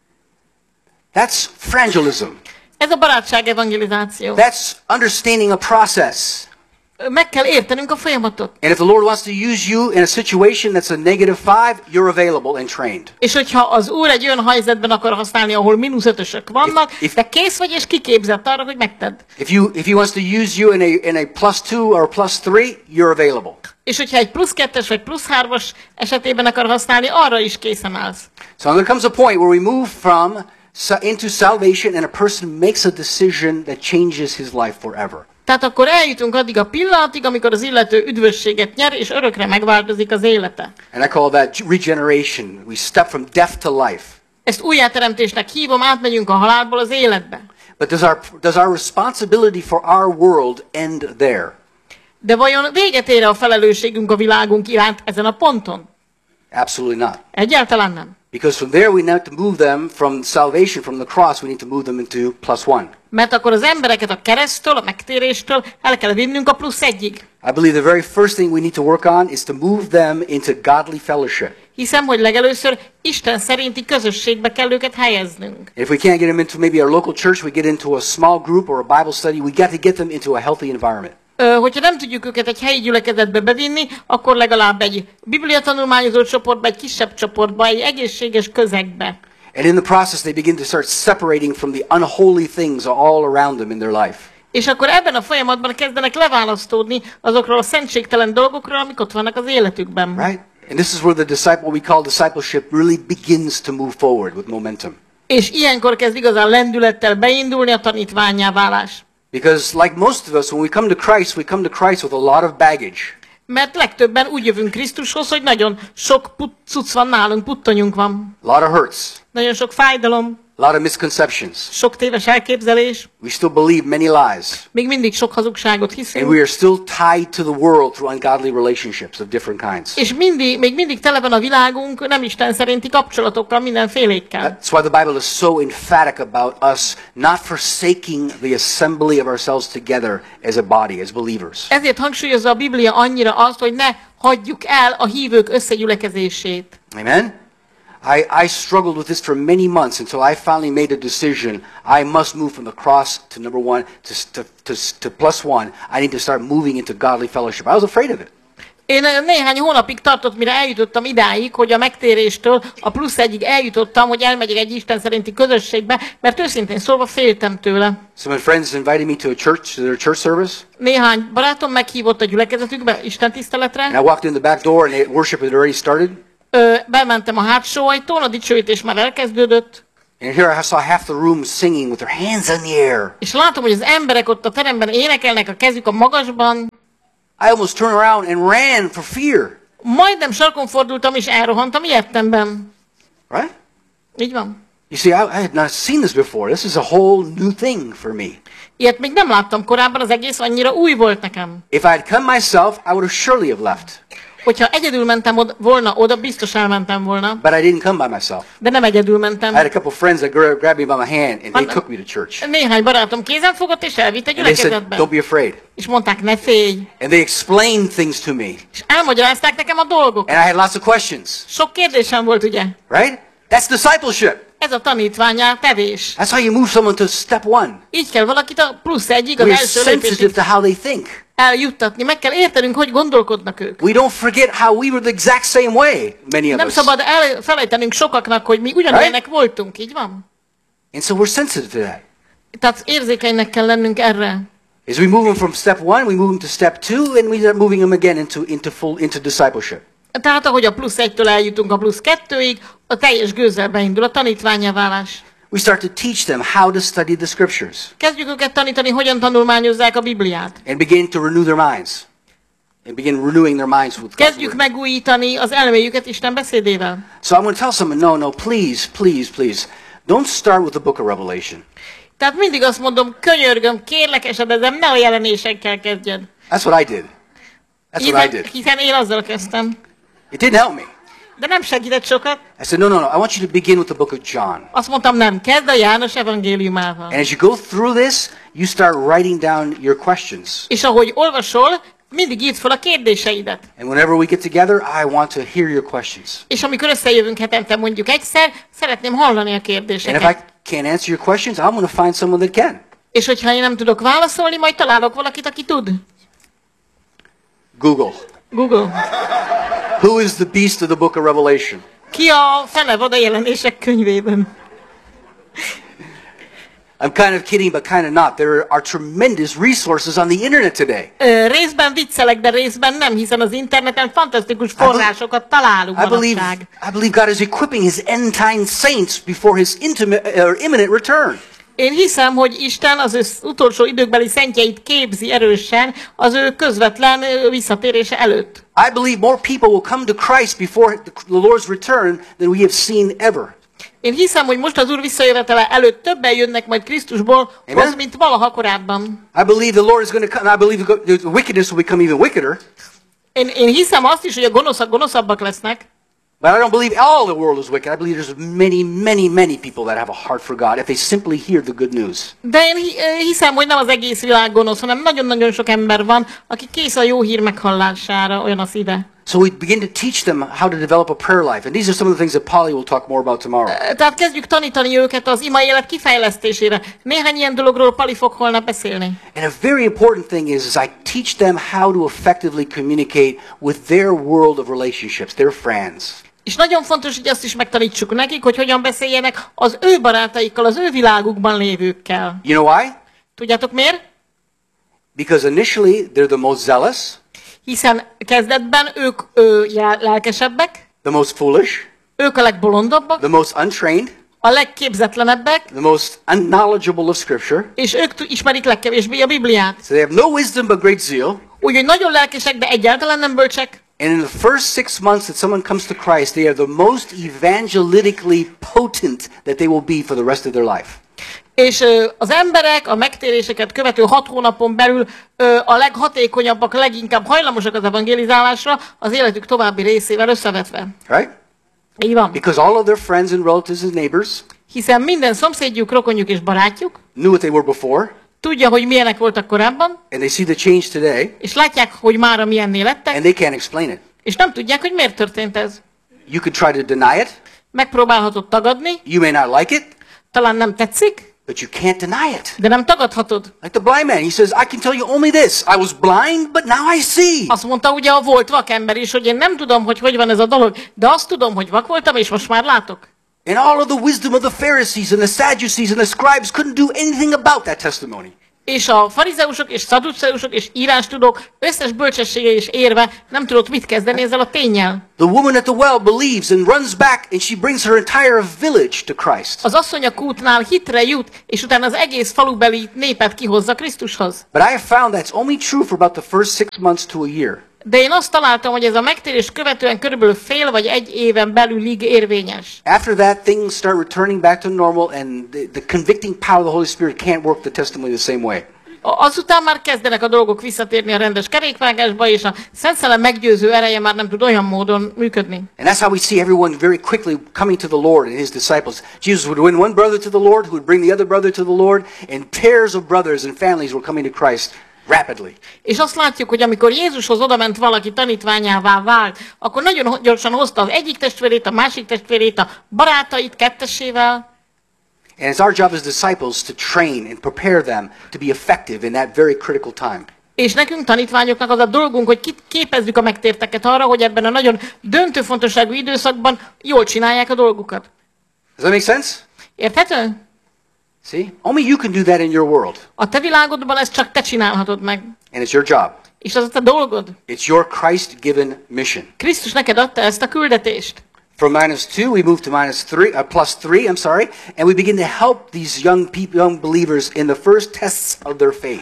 That's evangelism. Ez a barátság evangelizáció. That's understanding a process. Meg kell értenünk a folyamatot. And if the Lord wants to use you in a situation that's a -5, you're available and trained. És hogyha az Úr egy olyan helyzetben akar használni, ahol -5-ösök vannak, de kész vagy és kiképzett arra, hogy megtedd. If he wants to use you in a +2 or +3, you're available. És hogyha egy +2-es vagy +3-as esetében akar használni, arra is készen állsz. So there comes a point where we move into salvation and a person makes a decision that changes his life forever. Tehát akkor eljutunk addig a pillanatig, amikor az illető üdvösséget nyer, és örökre megváltozik az élete. And I call that regeneration. We step from death to life. Ezt újjáteremtésnek hívom, átmegyünk a halálból az életbe. But does our responsibility for our world end there? De vajon véget ér a felelősségünk a világunk iránt ezen a ponton? Absolutely not. Egyáltalán nem. Because from there we need to move them from salvation, from the cross, we need to move them into +1. Mert akkor az embereket a keresztől, a megtéréstől el kell vinnünk a +1-ig. I believe the very first thing we need to work on is to move them into godly fellowship. Hiszem, hogy legelőször Isten szerinti közösségbe kell őket helyeznünk. If we can't get them into maybe our local church, we get into a small group or a Bible study. We got to get them into a healthy environment. Hogyha nem tudjuk őket egy helyi gyülekezetbe bevinni, akkor legalább egy bibliatanulmányozó csoportba, egy kisebb csoportba, egy egészséges közegbe. And in the process, they begin to start separating from the unholy things all around them in their life. És akkor ebben a folyamatban kezdenek leválasztódni azokról a szentségtelen dolgokról, amik ott vannak az életükben. Right? And this is where what we call discipleship really begins to move forward with momentum. És ilyenkor kezd igazán lendülettel beindulni a tanítvánnyá válás. Because like most of us, when we come to Christ with a lot of baggage. Mert legtöbben úgy jövünk Krisztushoz, hogy nagyon sok cucc van nálunk, puttonyunk van. A lot of hurts. Nagyon sok fájdalom, A lot of misconceptions. sok téves elképzelés, We still believe many lies. még mindig sok hazugságot And hiszünk. we are still tied to the world through ungodly relationships of different kinds. És még mindig tele van a világunk nem Isten szerinti kapcsolatokkal, mindenfélékkel. That's why the Bible is so emphatic about us not forsaking the assembly of ourselves together as a body, as believers. Ezért hangsúlyozza a Biblia annyira azt, hogy ne hagyjuk el a hívők összegyülekezését. Amen? I struggled with this for many months until I finally made a decision. I must move from the cross to number one to plus one. I need to start moving into godly fellowship. I was afraid of it. Én néhány hónapig tartott, mire eljutottam idáig, hogy a megtéréstől a plusz egyig eljutottam, hogy elmegyek egy Isten szerinti közösségbe, mert őszintén szólva féltem tőle. Some friends invited me to their church service. Néhány barátom meghívott a gyülekezetükbe, Isten tiszteletre. And I walked in the back door and worship had already started. Bementem a hátsó ajtón, a dicsőítés már elkezdődött. And here I saw half the room singing with their hands in the air. És látom, hogy az emberek ott a teremben énekelnek, a kezük a magasban. I almost turned around and ran for fear. Majdnem sarkon fordultam és elrohantam ilyettemben. Right? Így van. You see, I had not seen this before. This is a whole new thing for me. Ilyet még nem láttam korábban, az egész annyira új volt nekem. If I had come myself, I would have surely have left. Hogyha egyedül mentem volna oda, biztos elmentem volna. But I didn't come by myself. De nem egyedül mentem. I had a couple of friends that grabbed me by my hand and they took me to church. Néhány barátom kézen fogott és elvitt egy And they said, gyülekezetbe. don't be afraid. És mondták, ne félj. And they explained things to me. És elmagyarázták nekem a dolgokat. And I had lots of questions. Sok kérdésem volt, ugye? Right? That's discipleship. Ez a tanítvánnyá tevés. That's how you move someone to step one. Így kell valakit a plusz egyig, az We're első sensitive lépésig to how they think. eljuttatni. Meg kell értenünk, hogy gondolkodnak ők. We don't forget how we were the exact same way, many of Nem us. szabad elfelejtenünk sokaknak, hogy mi ugyanilyenek voltunk, így van? And so we're sensitive to that. Tehát érzékenynek kell lennünk erre. As we move them from step one, we move them to step two, and we start moving them again into discipleship. Tehát ahogy a plusz egytől eljutunk a plusz kettőig, a teljes gőzzel beindul a tanítvánnyá válás. We start to teach them how to study the scriptures Kezdjük őket tanítani, hogyan tanulmányozzák a Bibliát. and begin to renew their minds. And begin renewing their minds with God's Kezdjük word. megújítani az elméjüket Isten beszédével. So I'm going to tell someone, no, please, don't start with the book of Revelation. Tehát mindig azt mondom, könyörgöm, kérlek, esedezem, ne a jelenésekkel kezdjed. That's what I did. That's what I did. Hiszen én azzal kezdtem. It didn't help me. De nem segített sokat. I said, no, I want you to begin with the book of John. Azt mondtam, nem, kezd a János evangéliumával. And as you go through this, you start writing down your questions. És ahogy olvasol, mindig írd fel a kérdéseidet. And whenever we get together, I want to hear your questions. És amikor összejövünk hetente mondjuk egyszer, szeretném hallani a And if kérdéseket. I can't answer your questions, I'm going to find someone that can. És hogyha én nem tudok válaszolni, majd találok valakit, aki tud. Google. Google. Who is the beast of the book of Revelation? Ki a fenevad a jelenések könyvében? I'm kind of kidding, but kind of not. There are tremendous resources on the internet today. Részben viccelek, de részben nem, hiszen az interneten fantasztikus forrásokat találunk I manapság. believe God is equipping his end time saints before his imminent return. Én hiszem, hogy Isten az ő utolsó időkbeli szentjeit képzi erősen az ő közvetlen visszatérése előtt. I believe more people will come to Christ before the Lord's return than we have seen ever. Én hiszem, hogy most az Úr visszajövetele előtt többen jönnek majd Krisztusból, Amen. mint valaha korábban. I believe the Lord is going to come. I believe the wickedness will become even wickeder. Én hiszem azt is, hogy a gonoszak gonoszabbak lesznek, But I don't believe all the world is wicked. I believe there's many people that have a heart for God if they simply hear the good news. de én hiszem, hogy nem az egész világ gonosz, hanem nagyon-nagyon sok ember van, aki kész a jó hír meghallására, olyan a szíve. So we begin to teach them how to develop a prayer life. And these are some of the things that Polly will talk more about tomorrow. Tehát kezdjük tanítani őket az ima élet kifejlesztésére. Néhány ilyen dologról Pali fog holnap beszélni. And a very important thing is I teach them how to effectively communicate with their world of relationships, their friends. És nagyon fontos, hogy azt is megtanítsuk nekik, hogy hogyan beszéljenek az ő barátaikkal, az ő világukban lévőkkel. You know why? Tudjátok miért? Because initially they're the most zealous, Hiszen kezdetben ők lelkesebbek, the most foolish, ők a legbolondabbak, the most untrained, a legképzetlenebbek, the most unknowledgeable of Scripture. és ők ismerik legkevésbé a Bibliát. So they have no wisdom but great zeal. Úgyhogy nagyon lelkesek, de egyáltalán nem bölcsek. And in the first 6 months that someone comes to Christ, they are the most evangelistically potent that they will be for the rest of their life. És az emberek a megtéréseket követő 6 hónapon belül a leghatékonyabbak, leginkább hajlamosak az evangélizálásra az életük további részével összevetve. Right? Így van. Because all of their friends and relatives and neighbors Hiszen minden szomszédjuk, rokonjuk és barátjuk knew what they were before, tudja, hogy milyenek voltak korábban, and they see the change today, és látják, hogy mára milyenné lettek, and they can't explain it. és nem tudják, hogy miért történt ez. You could try to deny it, Megpróbálhatod tagadni, You may not like it, talán nem tetszik, but you can't deny it. de nem tagadhatod. Like the blind man, he says, I can tell you only this. I was blind, but now I see. Azt mondta ugye a volt vakember is, hogy én nem tudom, hogy van ez a dolog, de azt tudom, hogy vak voltam, és most már látok. And all of the wisdom of the Pharisees and the Sadducees and the scribes couldn't do anything about that testimony. És a farizeusok és szaduceusok és írástudók összes bölcsessége és érve nem tudott mit kezdeni ezzel a ténnyel. The woman at the well believes and runs back and she brings her entire village to Christ. Az asszony a kútnál hitre jut, és utána az egész falubeli népet kihozza Krisztushoz. But I have found that's only true for about the first 6 months to a year. De én azt találtam, hogy ez a megtérés követően körülbelül fél vagy egy éven belülig érvényes. After that, things start returning back to normal and the convicting power of the Holy Spirit can't work the testimony the same way. Azután már kezdenek a dolgok visszatérni a rendes kerékvágásba, és a Szent Szellem meggyőző ereje már nem tud olyan módon működni. And that's how we see everyone very quickly coming to the Lord and his disciples. Jesus would win one brother to the Lord, who would bring the other brother to the Lord, and pairs of brothers and families were coming to Christ rapidly. És azt látjuk, hogy amikor Jézushoz odament valaki tanítványává vált, akkor nagyon gyorsan hozta az egyik testvérét, a másik testvérét, a barátait kettesével. And it's our job as disciples to train and prepare them to be effective in that very critical time. És nekünk tanítványoknak az a dolgunk, hogy képezzük a megtérteket arra, hogy ebben a nagyon döntő fontosságú időszakban jól csinálják a dolgukat. Does that make sense? Érthető? See? Only you can do that in your world. A te világodban ezt csak te csinálhatod meg. And it's your job. És az a te dolgod. It's your Christ-given mission. Krisztus neked adta ezt a küldetést. From -2, we move to +3, and we begin to help these young believers in the first tests of their faith.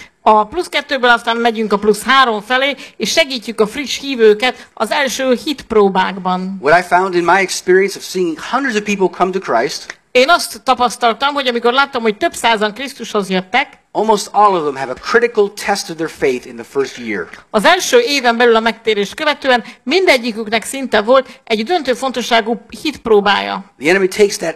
A +2-ből aztán megyünk a +3 felé, és segítjük a friss hívőket az első hitpróbákban. What I found in my experience of seeing hundreds of people come to Christ, én azt tapasztaltam, hogy amikor láttam, hogy több százan Krisztushoz jöttek, almost all of them have a critical test of their faith in the first year. Az első éven belül a megtérést követően mindegyiküknek szinte volt egy döntő fontosságú hitpróbája. The enemy takes that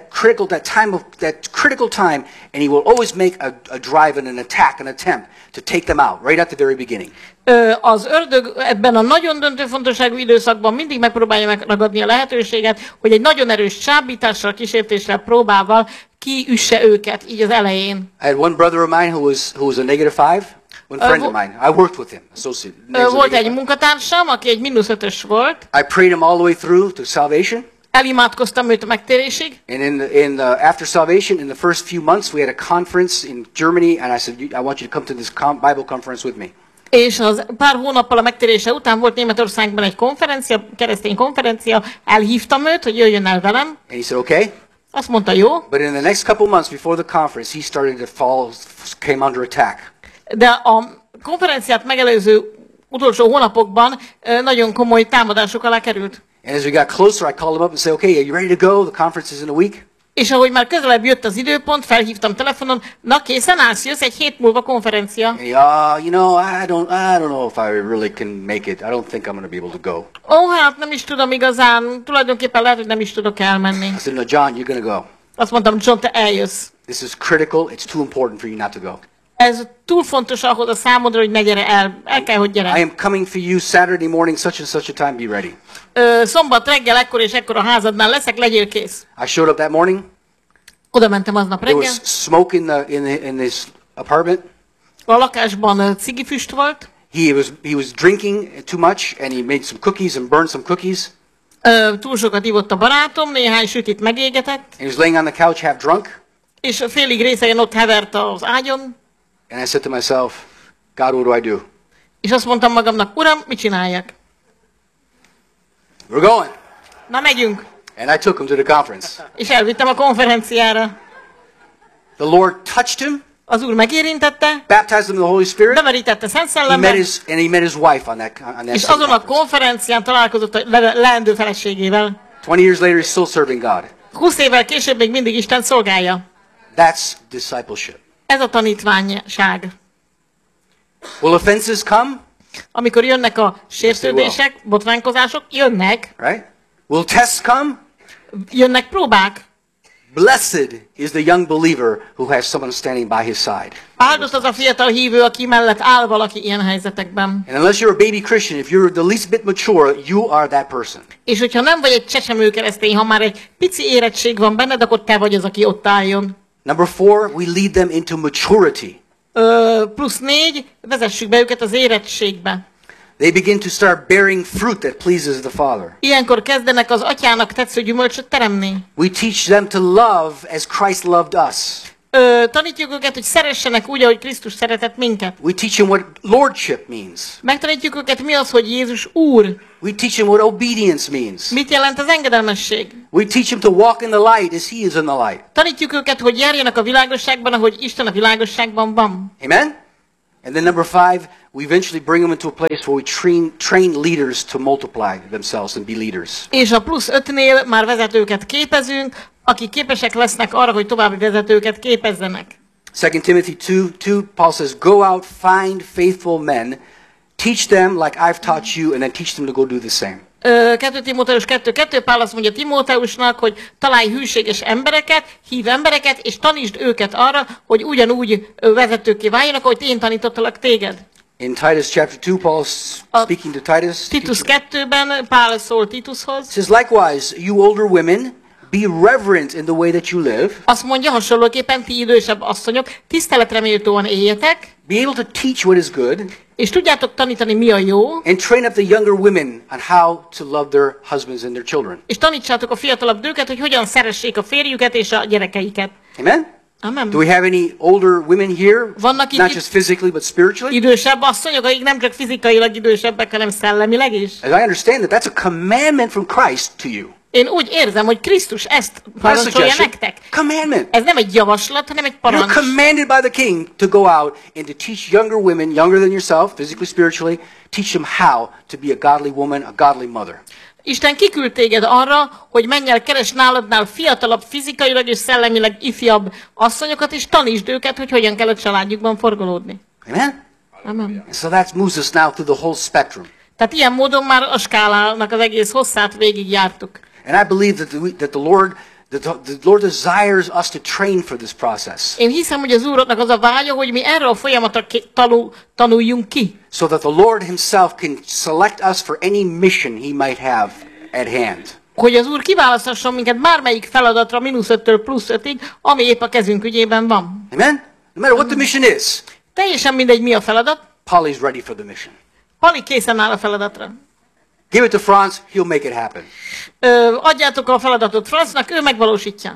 critical time, and he will always make a drive and an attack, an attempt to take them out right at the very beginning. Az ördög ebben a nagyon döntő fontosságú időszakban mindig megpróbálja megragadni a lehetőséget, hogy egy nagyon erős csábítással, kísértéssel, próbával kiüsse őket így az elején. I had one brother of mine who was a -5. One friend of mine. I worked with him, associate. Volt egy munkatársam, aki egy -5-ös volt. I prayed him all the way through to salvation. Elimádkoztam őt a megtérésig. And after salvation, in the first few months, we had a conference in Germany, and I said, I want you to come to this Bible conference with me. És az pár hónappal a megtérése után volt Németországban egy konferencia, keresztény konferencia, elhívtam őt, hogy jöjjön el velem. And he said, okay. Azt mondta, jó. But in the next couple months before the conference, he started to came under attack. De a konferenciát megelőző utolsó hónapokban nagyon komoly támadások alá került. And as we got closer, I called him up and said, okay, are you ready to go? The conference is in a week. És ahogy már közelebb jött az időpont, felhívtam telefonon, na készen állsz, jössz egy hét múlva konferencia. And you know, I don't know if I really can make it. I don't think I'm going to be able to go. Hát nem is tudom igazán, tulajdonképpen lehet, hogy nem is tudok elmenni. I said, no, John, you're going to go. Azt mondtam, John, te eljössz. This is critical. It's too important for you not to go. Ez túl fontos ahhoz a számodra, hogy ne gyere el kell, hogy gyere. I am coming for you Saturday morning, such and such a time, be ready. Szombat reggel ekkor és ekkor a házadnál leszek, legyél kész. I showed up that morning. Oda mentem aznap There reggel. was smoke in this apartment. A lakásban cigifüst volt. He was drinking too much, and he made some cookies and burned some cookies. Túl sokat ivott a barátom, néhány sütit megégetett. He was laying on the couch half drunk. És félig részegen ott hevert az ágyon. And I said to myself, God, what do I do? És azt mondtam magamnak, Uram, mit csináljak? We're going. Na, megyünk. And I took him to the conference. És elvittem a konferenciára. The Lord touched him. Az Úr megérintette. Baptized him in the Holy Spirit. Bemerítette Szent He Szellemmel. met his wife on that És same azon a conference. konferencián találkozott a leendő feleségével. 20 years later, he's still serving God. 20 évvel később még mindig Isten szolgálja. That's discipleship. Ez a tanítványság. Will offenses come? Amikor jönnek a sértődések, botránkozások, jönnek. Right? Will tests come? Jönnek próbák. Blessed is the young believer who has someone standing by his side. Áldott az a fiatal hívő, aki mellett áll valaki ilyen helyzetekben. And unless you're a baby Christian, if you're the least bit mature, you are that person. És hogyha nem vagy egy csecsemő keresztény, ha már egy pici érettség van benned, akkor te vagy az, aki ott álljon. Number 4, we lead them into maturity. Plusz 4, vezessük be őket az érettségbe. They begin to start bearing fruit that pleases the Father. Ilyenkor kezdenek az atyának tetsző gyümölcsöt teremni. We teach them to love as Christ loved us. Tanítjuk őket, hogy szeressenek úgy, ahogy Krisztus szeretett minket. We teach them what lordship means. Megtanítjuk őket, mi az, hogy Jézus Úr. We teach them what obedience means. Mit jelent az engedelmesség? We teach them to walk in the light as He is in the light. Tanítjuk őket, hogy járjanak a világosságban, ahogy Isten a világosságban van. Amen? And then number 5, we eventually bring them into a place where we train leaders to multiply themselves and be leaders. És a plusz 5-nél már vezetőket képezünk, akik képesek lesznek arra, hogy további vezetőket képezzenek. 2 Timothy 2, Paul says, go out, find faithful men, teach them like I've taught you, and then teach them to go do the same. 2 Timóteus 2.2 Pál azt mondja Timóteusnak, hogy találj hűséges embereket, hív embereket, és tanítsd őket arra, hogy ugyanúgy vezetőkké váljanak, ahogy én tanítottalak téged. In Titus chapter 2, Paul speaking to Titus. Titus 2-ben Pál szól Titushoz. Says, likewise, you older women, be reverent in the way that you live. Azt mondja hasonlóképpen, ti idősebb asszonyok, tiszteletre méltóan éljetek. Be able to teach what is good. És tudjátok tanítani, mi a jó. And train up the younger women on how to love their husbands and their children. És tanítsátok a fiatalabb nőket, hogy hogyan szeressék a férjüket és a gyerekeiket. Amen? Amen. Do we have any older women here? Vannak itt Not just physically, but spiritually? idősebb asszonyok, akik nem csak fizikailag idősebbek, hanem szellemileg is. As I understand that, that's a commandment from Christ to you. Én úgy érzem, hogy Krisztus ezt parancsolja nektek. Commandment. Ez nem egy javaslat, hanem egy You're parancs. commanded by the King to go out and to teach younger women, younger than yourself, physically, spiritually, teach them how to be a godly woman, a godly mother. Isten kiküld téged arra, hogy menj el, keres náladnál fiatalabb, fizikailag és szellemileg ifjabb asszonyokat, és tanítsd őket, hogy hogyan kell a családjukban forgolódni. Amen? Amen. And so that moves us now through the whole spectrum. Tehát ilyen módon már a skálának az egész hosszát végigjártuk. And I believe that the Lord desires us to train for this process. Én hiszem, hogy az Úrnak az a vágya, hogy mi erre a folyamatra tanuljunk ki. So that the Lord himself can select us for any mission he might have at hand. Hogy az Úr kiválaszthasson minket bármelyik feladatra -5-től +5-ig, ami épp a kezünk ügyében van. Amen? No matter what the mission is, Teljesen mindegy, mi a feladat. Polly's ready for the mission. Pali készen áll a feladatra. Give it to Franz, he'll make it happen. Adjátok a feladatot Franznak, ő megvalósítja.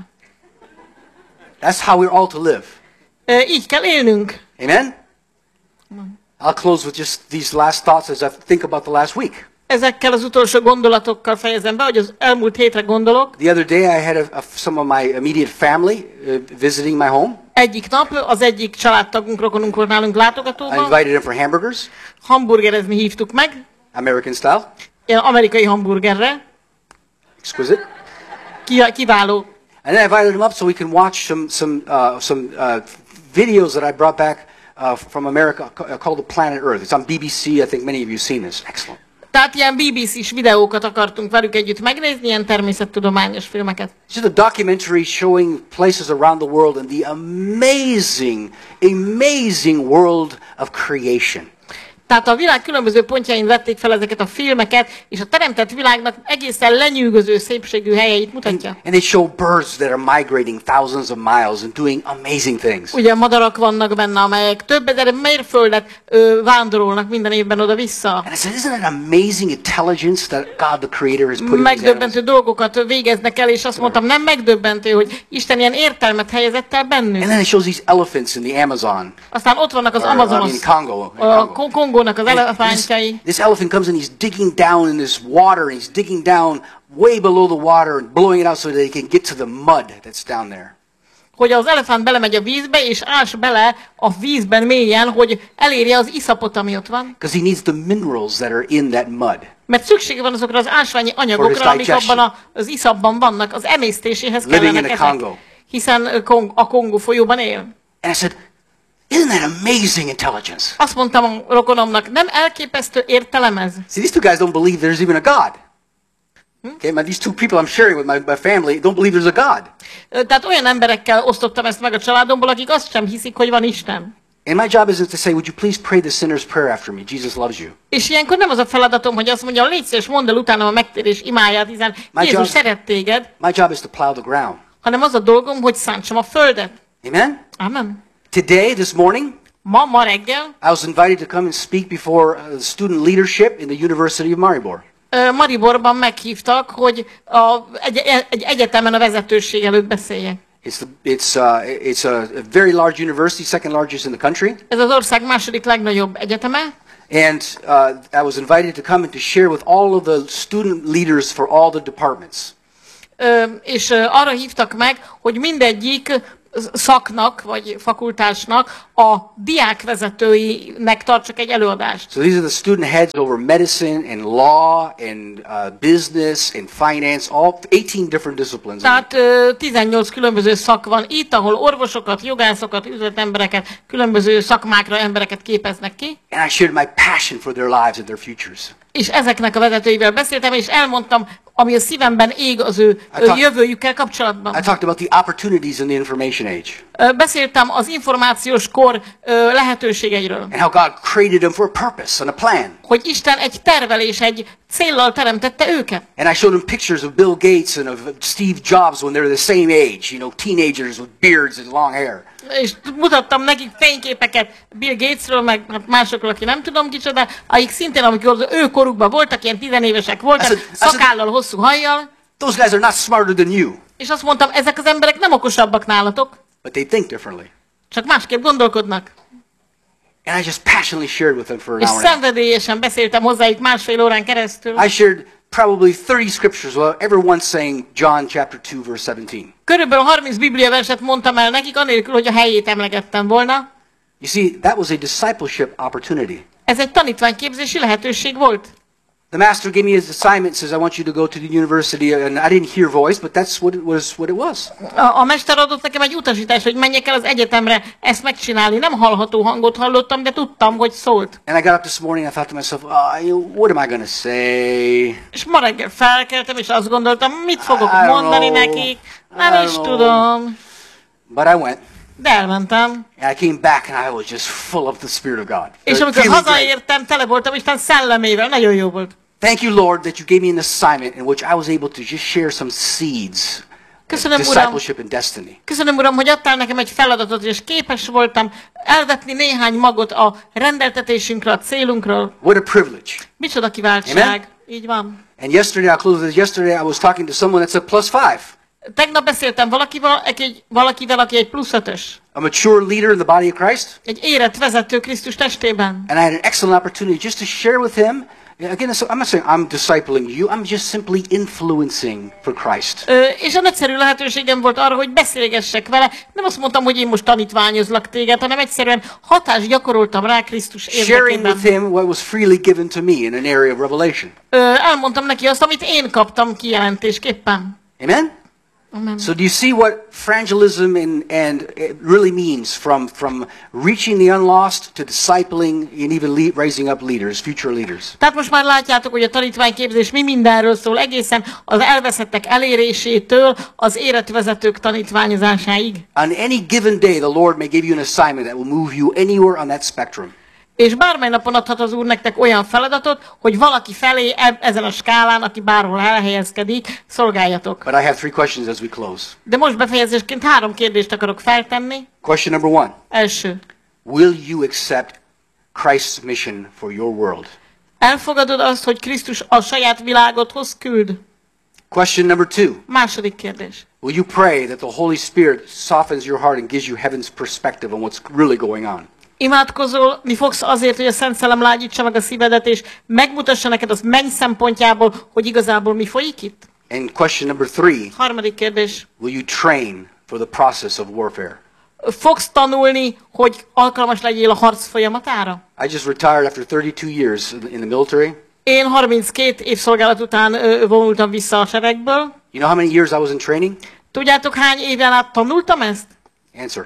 That's how we're all to live. Így kell élnünk. Amen? I'll close with just these last thoughts as I think about the last week. Ezekkel az utolsó gondolatokkal fejezem be, hogy az elmúlt hétre gondolok. The other day I had some of my immediate family visiting my home. Egyik nap az egyik családtagunk, rokonunk volt nálunk I látogatóban. invited them for hamburgers, Hamburgerezni hívtuk meg. American style. Ilyen amerikai hamburgerre. Exquisite. Kiváló. And then I invited them up so we can watch some videos that I brought back from America called The Planet Earth. It's on BBC. I think many of you have seen this. Excellent. Tehát ilyen BBC-s videókat akartunk velük együtt megnézni, ilyen természettudományos filmeket. It's just a documentary showing places around the world and the amazing world of creation. Tehát a világ különböző pontjain vették fel ezeket a filmeket, és a teremtett világnak egészen lenyűgöző szépségű helyeit mutatja. And they show birds that are migrating thousands of miles and doing amazing things. Ugye madarak vannak benne, amelyek több ezer mérföldet vándorolnak minden évben oda-vissza. And I said, isn't it amazing intelligence that God the Creator has put in these Megdöbbentő animals? dolgokat végeznek el, és azt mondtam, nem megdöbbentő, hogy Isten ilyen értelmet helyezett el bennünk. And then it shows these elephants in the Amazon. Aztán ott vannak az Or, I Amazonos, Congo. a Kongónak az And elefántjai. this elephant comes and he's digging down in this water, and he's digging down way below the water and blowing it out so that he can get to the mud that's down there. Hogy az elefánt belemegy a vízbe, és ás bele a vízben mélyen, hogy elérje az iszapot, ami ott van. Because he needs the minerals that are in that mud. Mert szüksége van azokra az ásványi anyagokra, amik abban az iszapban vannak, az emésztéséhez kellenek ezek. Hiszen a Kongó folyóban él. And I said, isn't that amazing intelligence? Azt mondtam a rokonomnak, nem elképesztő értelem ez? See, these two guys don't believe there's even a God. Okay, these two people I'm sharing with my family don't believe there's a God. Tehát olyan emberekkel osztottam ezt meg a családomból, akik azt sem hiszik, hogy van Isten. And my job isn't to say, would you please pray the sinner's prayer after me? Jesus loves you. És ilyenkor nem az a feladatom, hogy azt mondjam, légy szíves, mondd el utána a megtérés imáját, hiszen Jézus szeret téged, My job is to plow the ground. hanem az a dolgom, hogy szántsam a földet. Amen? Amen. Today, this morning, Ma reggel I was invited to come and speak before the student leadership in the University of Maribor. Mariborban meghívtak, hogy egy egyetemen a vezetőség előtt beszéljek. It's a very large university, second largest in the country. Ez az ország második legnagyobb egyeteme. And I was invited to come and to share with all of the student leaders for all the departments. És arra hívtak meg, hogy mindegyik szaknak, vagy fakultásnak a diákvezetőinek tartsak egy előadást. So these are the student heads over medicine and law and business and finance, all 18 different disciplines. Tehát 18 különböző szak van itt, ahol orvosokat, jogászokat, üzletembereket, különböző szakmákra embereket képeznek ki. And I shared my passion for their lives and their futures. És ezeknek a vezetőivel beszéltem, és elmondtam, ami a szívemben ég az ő jövőjükkel kapcsolatban. I talked about the opportunities in the information age. Beszéltem az információs kor lehetőségeiről. And how God created them for a purpose and a plan. Hogy Isten egy tervel és egy céllal teremtette őket. And I showed them pictures of Bill Gates and of Steve Jobs when they were the same age, teenagers with beards and long hair. És mutattam nekik fényképeket Bill Gatesről, meg másokról, aki nem tudom kicsoda, akik szintén, amikor az ő korukban voltak, ilyen tizenévesek voltak, szakállal, hosszú hajjal. Those guys are not smarter than you. És azt mondtam, ezek az emberek nem okosabbak nálatok, but they think differently. Csak másképp gondolkodnak. And I just passionately shared with them for an És hour and a half. szenvedélyesen beszéltem hozzájuk másfél órán keresztül. I shared probably 30 scriptures, well, every one saying John chapter 2 verse 17. Körülbelül 30 Biblia verset mondtam el nekik, anélkül, hogy a helyét emlegettem volna. You see, that was a discipleship opportunity. Ez egy tanítványképzési lehetőség volt. The master gave me his assignment, says I want you to go to the university, and I didn't hear voice, but that's what it was. A mester adott nekem egy utasítást, hogy menjek el az egyetemre ezt megcsinálni. Nem hallható hangot hallottam, de tudtam, hogy szólt. And I got up this morning and I thought to myself, what am I going to say? És ma reggel felkeltem, és azt gondoltam, mit fogok I don't mondani know. nekik. Nem is tudom. But I went. De elmentem. And I came back and I was just full of the Spirit of God. És amikor Feeling great. hazaértem, tele voltam Isten szellemével. Nagyon jó volt. Thank you, Lord, that you gave me an assignment in which I was able to just share some seeds of discipleship and destiny. Köszönöm, Uram, hogy adtál nekem egy feladatot, és képes voltam elvetni néhány magot a rendeltetésünkre, a célunkról. What a privilege. Micsoda kiváltság. Amen? Így van. And yesterday, I'll close with this. Yesterday, I was talking to someone that said +5. Tegnap beszéltem valakivel, aki egy +5-ös. A mature leader in the body of Christ. Egy érett vezető Krisztus testében. And I had an excellent opportunity just to share with him. Again, I'm not saying I'm discipling you. I'm just simply influencing for Christ. És a nagyszerű lehetőségem volt arra, hogy beszélgessek vele. Nem azt mondtam, hogy én most tanítványozlak téged, hanem egyszerűen hatást gyakoroltam rá Krisztus Sharing érdekében. with him what was freely given to me in an area of revelation. Elmondtam neki azt, amit én kaptam kijelentésképpen. Amen? Amen. So do you see what fragilism and it really means from reaching the unlost to discipling and even raising up leaders, future leaders? Tehát most már látjátok, hogy a tanítványképzés mi mindenről szól, egészen az elveszettek elérésétől az érett vezetők tanítványozásáig. On any given day, the Lord may give you an assignment that will move you anywhere on that spectrum. És bármely napon adhat az Úr nektek olyan feladatot, hogy valaki felé ezen a skálán, aki bárhol elhelyezkedik, szolgáljatok. But I have 3 questions as we close. De most befejezésként 3 kérdést akarok feltenni. Question number 1. Első. Will you accept Christ's mission for your world? Elfogadod azt, hogy Krisztus a saját világodhoz küld? Question number 2. Második kérdés. Will you pray that the Holy Spirit softens your heart and gives you heaven's perspective on what's really going on? Imádkozolni fogsz azért, hogy a Szent Szellem lágyítsa meg a szívedet, és megmutassa neked az menny szempontjából, hogy igazából mi folyik itt? And question number 3. Harmadik kérdés. Will you train for the process of warfare? Fogsz tanulni, hogy alkalmas legyél a harc folyamatára? I just retired after 32 years in the military. Én 32 év szolgálat után vonultam vissza a seregből. You know how many years I was in training? Tudjátok, hány éven át tanultam ezt? Answer.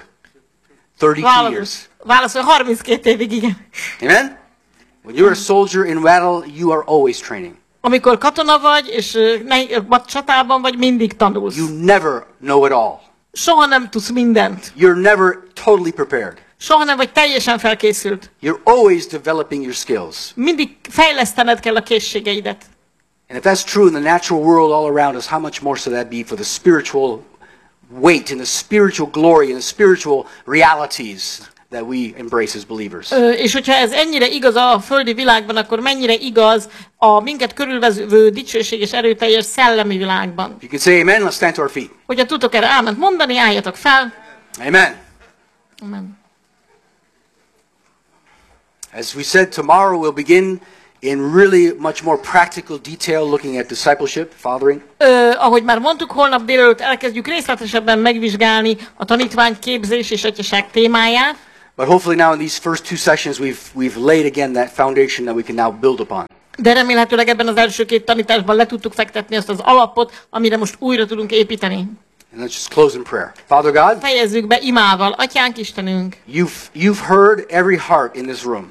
32 years. Válaszol, 32 évig, igen. Amen? When you're a soldier in battle, you are always training. Amikor katona vagy, és csatában vagy, mindig tanulsz. You never know it all. Soha nem tudsz mindent. You're never totally prepared. Soha nem vagy teljesen felkészült. You're always developing your skills. Mindig fejlesztened kell a készségeidet. And if that's true in the natural world all around us, how much more should that be for the spiritual weight and the spiritual glory and the spiritual realities that we embrace as believers? És hogyha ez ennyire igaz a földi világban, akkor mennyire igaz a minket körülvevő dicsőség és erőteljes szellemi világban? If you can say amen, let's stand to our feet. Hogyha tudtok erre áment mondani, álljatok fel. Amen. Amen. As we said, tomorrow we'll begin in really much more practical detail looking at discipleship, fathering. Ahogy már mondtuk, holnap délelőtt elkezdjük részletesebben megvizsgálni a tanítványképzés és atyaság témáját. But hopefully now in these first two sessions we've laid again that foundation that we can now build upon. De remélhetőleg ebben az első két tanításban le tudtuk fektetni azt az alapot, amire most újra tudunk építeni. And let's just close in prayer. Father God, fejezzük be imával. Atyánk Istenünk, you've heard every heart in this room.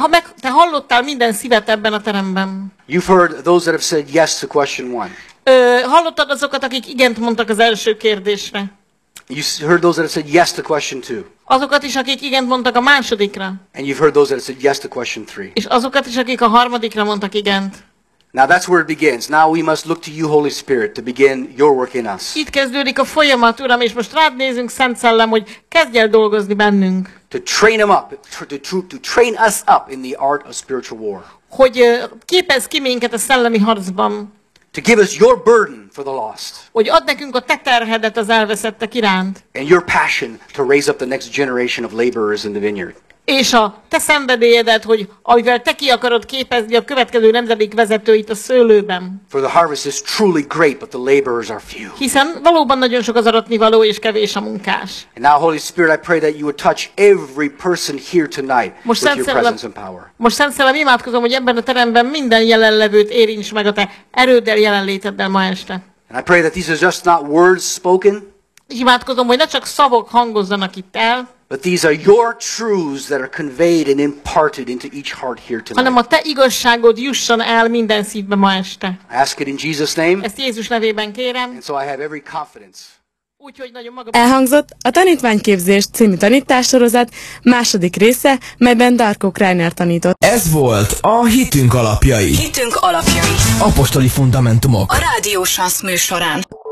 Te hallottál minden szívet ebben a teremben. You've heard those that have said yes to question 1. Hallottad azokat, akik igent mondtak az első kérdésre. You heard those that have said yes to question 2. Azokat is, akik igent mondtak a másodikra. And you've heard those that have said yes to question 3. És azokat is, akik a harmadikra mondtak igent. Now that's where it begins. Now we must look to you, Holy Spirit, to begin your work in us. Itt kezdődik a folyamat, Uram, és most rád nézünk, Szent Szellem, hogy kezdj el dolgozni bennünk. To train them up, to train us up in the art of spiritual war. Hogy képezz ki minket a szellemi harcban. To give us your burden for the lost. Hogy add nekünk a te terhedet az elveszettek iránt. And your passion to raise up the next generation of laborers in the vineyard. És a te szenvedélyedet, hogy amivel te ki akarod képezni a következő nemzedék vezetőit a szőlőben. For the harvest is truly great, but the laborers are few. Hiszen valóban nagyon sok az aratnivaló, és kevés a munkás. And now, Holy Spirit, I pray that you would touch every person here tonight with your presence and power. Most Szent Szellem, imádkozom, hogy ebben a teremben minden jelenlevőt érints meg a te erőddel, jelenléteddel ma este. And I pray that these are just not words spoken. Imádkozom, hogy ne csak szavak hangozzanak itt el, but these are your truths that are conveyed and imparted into each heart here tonight. hanem a te igazságod jusson el minden szívbe ma este. I ask it in Jesus' name. Ezt Jézus nevében kérem. And so I have every confidence. Úgyhogy nagyon maga... Elhangzott a Tanítványképzés című tanítássorozat második része, melyben Darko Kreiner tanított. Ez volt a Hitünk alapjai. Hitünk alapjai. Apostoli fundamentumok. A Rádió Sansz műsorán.